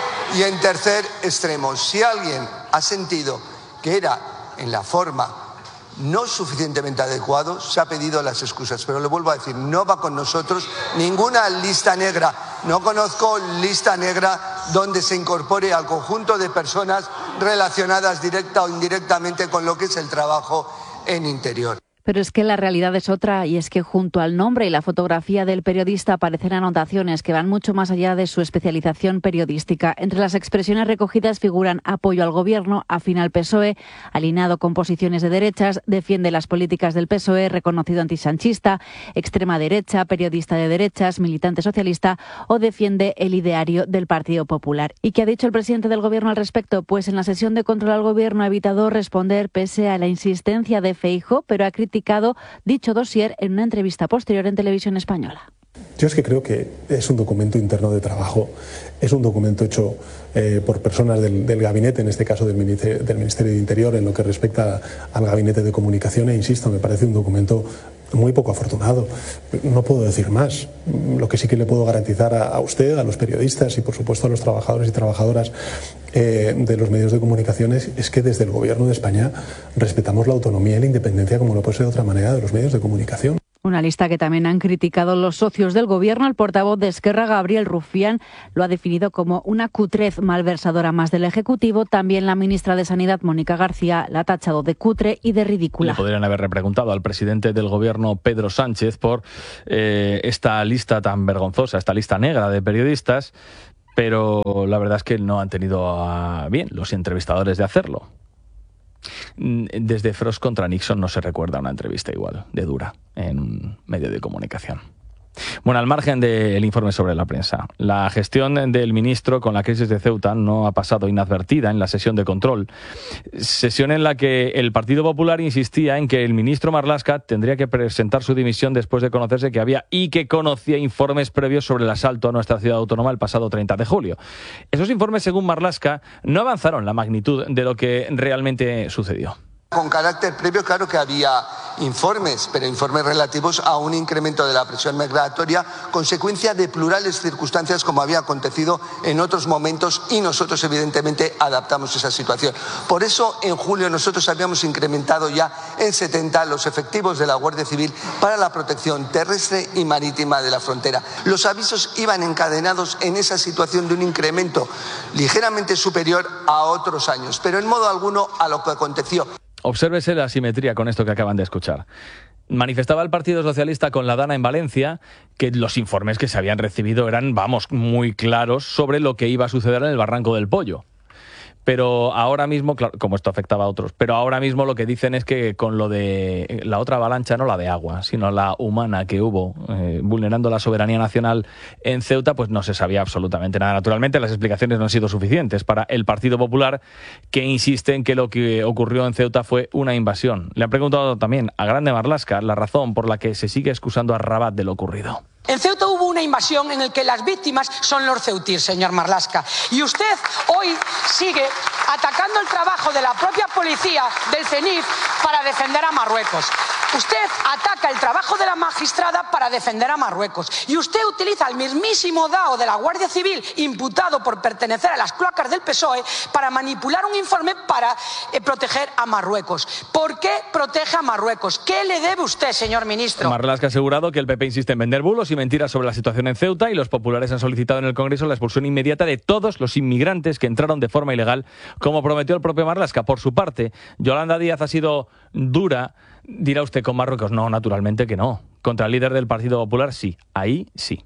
Y en tercer extremo, si alguien ha sentido que era en la forma no suficientemente adecuado, se ha pedido las excusas, pero le vuelvo a decir, no va con nosotros ninguna lista negra. No conozco lista negra donde se incorpore al conjunto de personas relacionadas directa o indirectamente con lo que es el trabajo en Interior. Pero es que la realidad es otra, y es que junto al nombre y la fotografía del periodista aparecen anotaciones que van mucho más allá de su especialización periodística. Entre las expresiones recogidas figuran apoyo al gobierno, afín al P S O E, alineado con posiciones de derechas, defiende las políticas del P S O E, reconocido antisanchista, extrema derecha, periodista de derechas, militante socialista o defiende el ideario del Partido Popular. ¿Y qué ha dicho el presidente del gobierno al respecto? Pues en la sesión de control al gobierno ha evitado responder pese a la insistencia de Feijóo, pero ha criticado dicho dossier en una entrevista posterior en Televisión Española. Yo es que creo que es un documento interno de trabajo, es un documento hecho eh, por personas del, del gabinete, en este caso del Ministerio, del Ministerio de Interior, en lo que respecta al gabinete de comunicación, e insisto, me parece un documento muy poco afortunado. No puedo decir más. Lo que sí que le puedo garantizar a, a usted, a los periodistas y por supuesto a los trabajadores y trabajadoras eh, de los medios de comunicación es, es que desde el Gobierno de España respetamos la autonomía y la independencia, como no puede ser de otra manera, de los medios de comunicación. Una lista que también han criticado los socios del gobierno. El portavoz de Esquerra, Gabriel Rufián, lo ha definido como una cutrez malversadora más del Ejecutivo. También la ministra de Sanidad, Mónica García, la ha tachado de cutre y de ridícula. Le podrían haber repreguntado al presidente del gobierno, Pedro Sánchez, por eh, esta lista tan vergonzosa, esta lista negra de periodistas, pero la verdad es que no han tenido a bien los entrevistadores de hacerlo. Desde Frost contra Nixon no se recuerda una entrevista igual de dura en un medio de comunicación. Bueno, al margen del informe sobre la prensa, la gestión del ministro con la crisis de Ceuta no ha pasado inadvertida en la sesión de control. Sesión en la que el Partido Popular insistía en que el ministro Marlaska tendría que presentar su dimisión después de conocerse que había y que conocía informes previos sobre el asalto a nuestra ciudad autónoma el pasado treinta de julio. Esos informes, según Marlaska, no avanzaron la magnitud de lo que realmente sucedió. Con carácter previo, claro que había informes, pero informes relativos a un incremento de la presión migratoria, consecuencia de plurales circunstancias como había acontecido en otros momentos, y nosotros evidentemente adaptamos esa situación. Por eso en julio nosotros habíamos incrementado ya en setenta los efectivos de la Guardia Civil para la protección terrestre y marítima de la frontera. Los avisos iban encadenados en esa situación de un incremento ligeramente superior a otros años, pero en modo alguno a lo que aconteció. Obsérvese la simetría con esto que acaban de escuchar. Manifestaba el Partido Socialista con la Dana en Valencia que los informes que se habían recibido eran, vamos, muy claros sobre lo que iba a suceder en el Barranco del Pollo. Pero ahora mismo, claro, como esto afectaba a otros, pero ahora mismo lo que dicen es que con lo de la otra avalancha, no la de agua, sino la humana que hubo, eh, vulnerando la soberanía nacional en Ceuta, pues no se sabía absolutamente nada. Naturalmente, las explicaciones no han sido suficientes para el Partido Popular, que insiste en que lo que ocurrió en Ceuta fue una invasión. Le han preguntado también a Grande Marlaska la razón por la que se sigue excusando a Rabat de lo ocurrido. En Ceuta hubo una invasión en la que las víctimas son los ceutíes, señor Marlaska. Y usted hoy sigue atacando el trabajo de la propia policía del CENIF para defender a Marruecos. Usted ataca el trabajo de la magistrada para defender a Marruecos. Y usted utiliza al mismísimo Dao de la Guardia Civil, imputado por pertenecer a las cloacas del P S O E, para manipular un informe para eh, proteger a Marruecos. ¿Por qué protege a Marruecos? ¿Qué le debe usted, señor ministro? Marlaska ha asegurado que el P P insiste en vender bulos y mentiras sobre la situación en Ceuta, y los populares han solicitado en el Congreso la expulsión inmediata de todos los inmigrantes que entraron de forma ilegal, como prometió el propio Marlaska. Por su parte, Yolanda Díaz ha sido dura. Dirá usted, con Marruecos. No, naturalmente que no. Contra el líder del Partido Popular, sí. Ahí sí.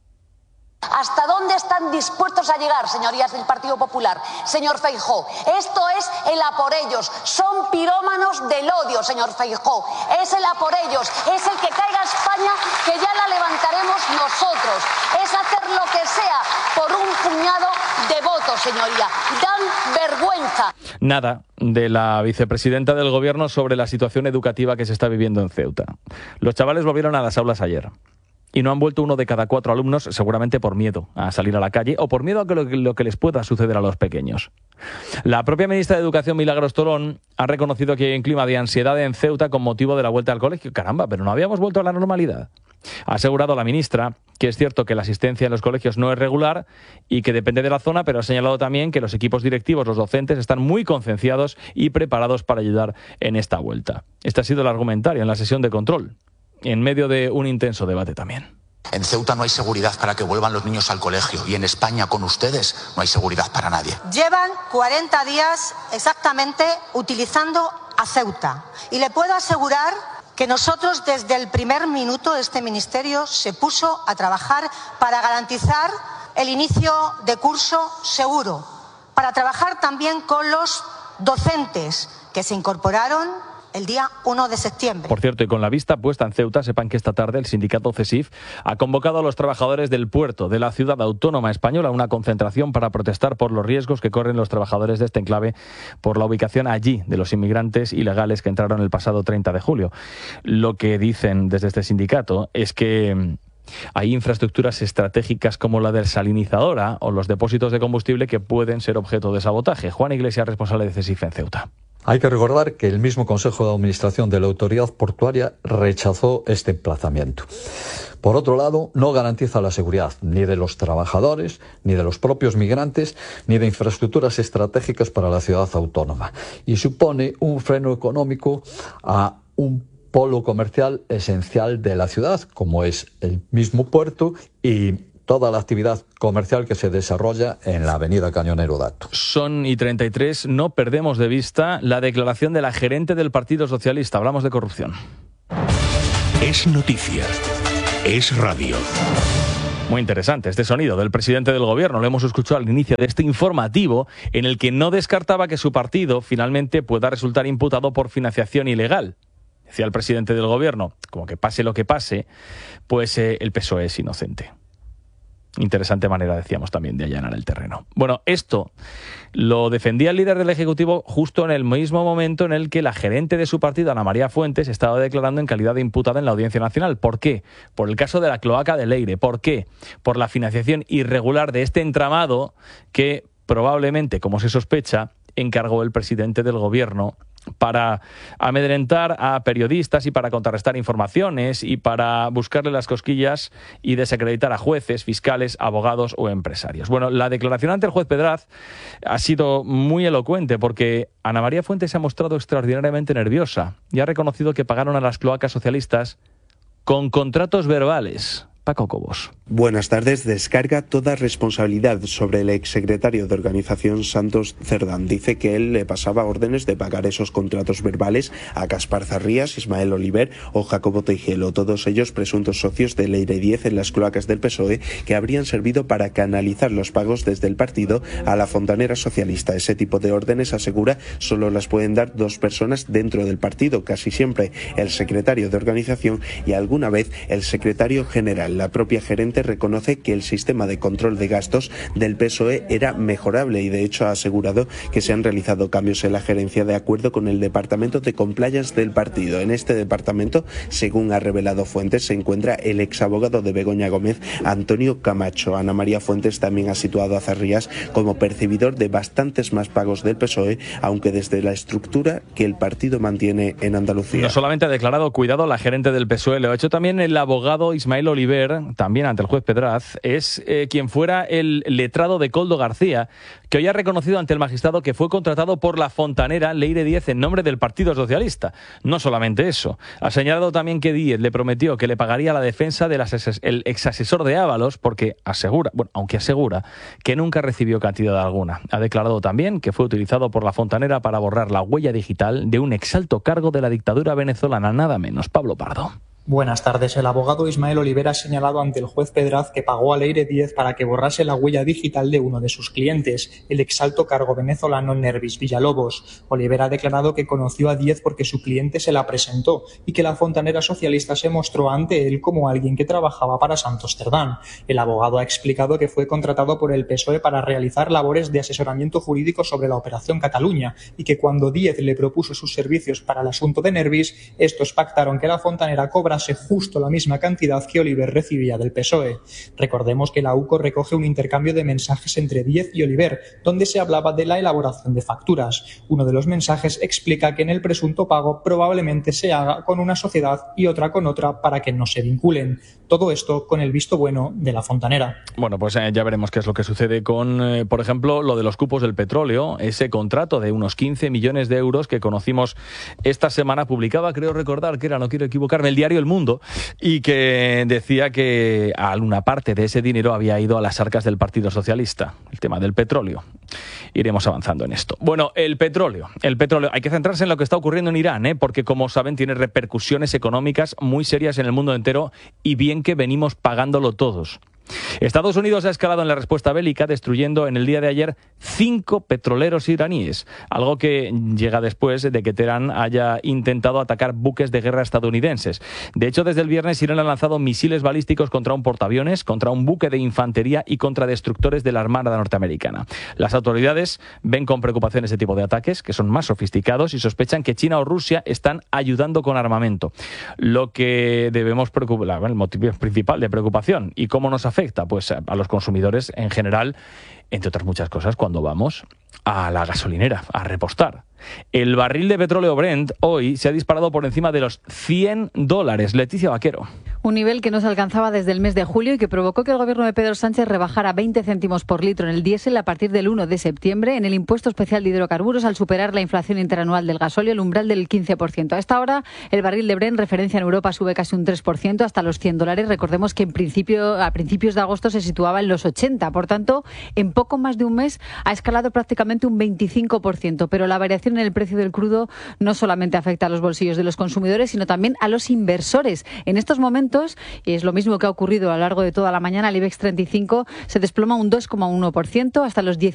¿Hasta dónde están dispuestos a llegar, señorías del Partido Popular? Señor Feijóo, esto es el a por ellos. Son pirómanos del odio, señor Feijóo. Es el a por ellos. Es el que caiga España, que ya la levantaremos nosotros. Es hacer lo que sea por un puñado de votos, señoría. Dan vergüenza. Nada de la vicepresidenta del Gobierno sobre la situación educativa que se está viviendo en Ceuta. Los chavales volvieron a las aulas ayer. Y no han vuelto uno de cada cuatro alumnos, seguramente por miedo a salir a la calle o por miedo a que lo, lo que les pueda suceder a los pequeños. La propia ministra de Educación, Milagros Torón, ha reconocido que hay un clima de ansiedad en Ceuta con motivo de la vuelta al colegio. Caramba, pero no habíamos vuelto a la normalidad. Ha asegurado la ministra que es cierto que la asistencia en los colegios no es regular y que depende de la zona, pero ha señalado también que los equipos directivos, los docentes, están muy concienciados y preparados para ayudar en esta vuelta. Este ha sido el argumentario en la sesión de control, en medio de un intenso debate también. En Ceuta no hay seguridad para que vuelvan los niños al colegio y en España con ustedes no hay seguridad para nadie. Llevan cuarenta días exactamente utilizando a Ceuta y le puedo asegurar que nosotros desde el primer minuto este ministerio se puso a trabajar para garantizar el inicio de curso seguro, para trabajar también con los docentes que se incorporaron el día uno de septiembre. Por cierto, y con la vista puesta en Ceuta, sepan que esta tarde el sindicato CESIF ha convocado a los trabajadores del puerto de la ciudad autónoma española a una concentración para protestar por los riesgos que corren los trabajadores de este enclave por la ubicación allí de los inmigrantes ilegales que entraron el pasado treinta de julio. Lo que dicen desde este sindicato es que hay infraestructuras estratégicas como la desalinizadora o los depósitos de combustible que pueden ser objeto de sabotaje. Juan Iglesias, responsable de CESIF en Ceuta. Hay que recordar que el mismo Consejo de Administración de la Autoridad Portuaria rechazó este emplazamiento. Por otro lado, no garantiza la seguridad ni de los trabajadores, ni de los propios migrantes, ni de infraestructuras estratégicas para la ciudad autónoma. Y supone un freno económico a un polo comercial esencial de la ciudad, como es el mismo puerto y toda la actividad comercial que se desarrolla en la avenida Cañonero Dato. Son y treinta y tres, no perdemos de vista la declaración de la gerente del Partido Socialista. Hablamos de corrupción. Es noticia. Es radio. Muy interesante este sonido del presidente del Gobierno. Lo hemos escuchado al inicio de este informativo en el que no descartaba que su partido finalmente pueda resultar imputado por financiación ilegal. Decía el presidente del Gobierno, como que pase lo que pase, pues eh, el P S O E es inocente. Interesante manera, decíamos, también de allanar el terreno. Bueno, esto lo defendía el líder del Ejecutivo justo en el mismo momento en el que la gerente de su partido, Ana María Fuentes, estaba declarando en calidad de imputada en la Audiencia Nacional. ¿Por qué? Por el caso de la cloaca de Leire. ¿Por qué? Por la financiación irregular de este entramado que probablemente, como se sospecha, encargó el presidente del Gobierno para amedrentar a periodistas y para contrarrestar informaciones y para buscarle las cosquillas y desacreditar a jueces, fiscales, abogados o empresarios. Bueno, la declaración ante el juez Pedraz ha sido muy elocuente porque Ana María Fuentes se ha mostrado extraordinariamente nerviosa y ha reconocido que pagaron a las cloacas socialistas con contratos verbales Paco Cobos. Buenas tardes. Descarga toda responsabilidad sobre el exsecretario de Organización Santos Cerdán. Dice que él le pasaba órdenes de pagar esos contratos verbales a Gaspar Zarrías, Ismael Oliver o Jacobo Teijelo, todos ellos presuntos socios de Leire diez en las cloacas del P S O E, que habrían servido para canalizar los pagos desde el partido a la fontanera socialista. Ese tipo de órdenes, asegura, solo las pueden dar dos personas dentro del partido, casi siempre el secretario de Organización y alguna vez el secretario general. La propia gerente reconoce que el sistema de control de gastos del P S O E era mejorable y de hecho ha asegurado que se han realizado cambios en la gerencia de acuerdo con el departamento de compliance del partido. En este departamento, según ha revelado fuentes, se encuentra el exabogado de Begoña Gómez, Antonio Camacho. Ana María Fuentes también ha situado a Zarrías como percibidor de bastantes más pagos del P S O E, aunque desde la estructura que el partido mantiene en Andalucía. No solamente ha declarado cuidado la gerente del P S O E, lo ha hecho también el abogado Ismael Oliver, también ante el juez Pedraz, es eh, quien fuera el letrado de Koldo García, que hoy ha reconocido ante el magistrado que fue contratado por la fontanera Leire diez en nombre del Partido Socialista. No solamente eso, ha señalado también que Díez le prometió que le pagaría la defensa del el exasesor de Ábalos, porque asegura, bueno, aunque asegura que nunca recibió cantidad alguna. Ha declarado también que fue utilizado por la fontanera para borrar la huella digital de un exalto cargo de la dictadura venezolana, nada menos. Pablo Pardo. Buenas tardes. El abogado Ismael Oliver ha señalado ante el juez Pedraz que pagó a Leire diez para que borrase la huella digital de uno de sus clientes, el exalto cargo venezolano Nervis Villalobos. Oliver ha declarado que conoció a Díez porque su cliente se la presentó y que la fontanera socialista se mostró ante él como alguien que trabajaba para Santos Cerdán. El abogado ha explicado que fue contratado por el P S O E para realizar labores de asesoramiento jurídico sobre la Operación Cataluña y que cuando Díez le propuso sus servicios para el asunto de Nervis, estos pactaron que la fontanera cobra justo la misma cantidad que Oliver recibía del P S O E. Recordemos que la U C O recoge un intercambio de mensajes entre Díez y Oliver, donde se hablaba de la elaboración de facturas. Uno de los mensajes explica que en el presunto pago probablemente se haga con una sociedad y otra con otra para que no se vinculen. Todo esto con el visto bueno de la fontanera. Bueno, pues eh, ya veremos qué es lo que sucede con, eh, por ejemplo, lo de los cupos del petróleo, ese contrato de unos quince millones de euros que conocimos esta semana, publicaba, creo recordar que era, no quiero equivocarme, el diario El Mundo, y que decía que alguna parte de ese dinero había ido a las arcas del Partido Socialista, el tema del petróleo. Iremos avanzando en esto. Bueno, el petróleo, el petróleo, hay que centrarse en lo que está ocurriendo en Irán, ¿eh? porque como saben tiene repercusiones económicas muy serias en el mundo entero y bien que venimos pagándolo todos. Estados Unidos ha escalado en la respuesta bélica, destruyendo en el día de ayer cinco petroleros iraníes, algo que llega después de que Teherán haya intentado atacar buques de guerra estadounidenses. De hecho, desde el viernes Irán ha lanzado misiles balísticos contra un portaaviones, contra un buque de infantería y contra destructores de la Armada norteamericana. Las autoridades ven con preocupación ese tipo de ataques, que son más sofisticados, y sospechan que China o Rusia están ayudando con armamento. Lo que debemos preocupar, el motivo principal de preocupación y cómo nos afecta afecta pues a los consumidores en general, entre otras muchas cosas, cuando vamos a la gasolinera a repostar. El barril de petróleo Brent hoy se ha disparado por encima de los cien dólares. Leticia Vaquero. Un nivel que no se alcanzaba desde el mes de julio y que provocó que el gobierno de Pedro Sánchez rebajara veinte céntimos por litro en el diésel a partir del uno de septiembre, en el impuesto especial de hidrocarburos al superar la inflación interanual del gasóleo, el umbral del quince por ciento. A esta hora, el barril de Brent, referencia en Europa, sube casi un tres por ciento hasta los cien dólares. Recordemos que en principio, a principios de agosto se situaba en los ochenta. Por tanto, en poco más de un mes ha escalado prácticamente un veinticinco por ciento. Pero la variación en el precio del crudo no solamente afecta a los bolsillos de los consumidores, sino también a los inversores. En estos momentos, y es lo mismo que ha ocurrido a lo largo de toda la mañana, el IBEX treinta y cinco se desploma un dos coma uno por ciento hasta los diez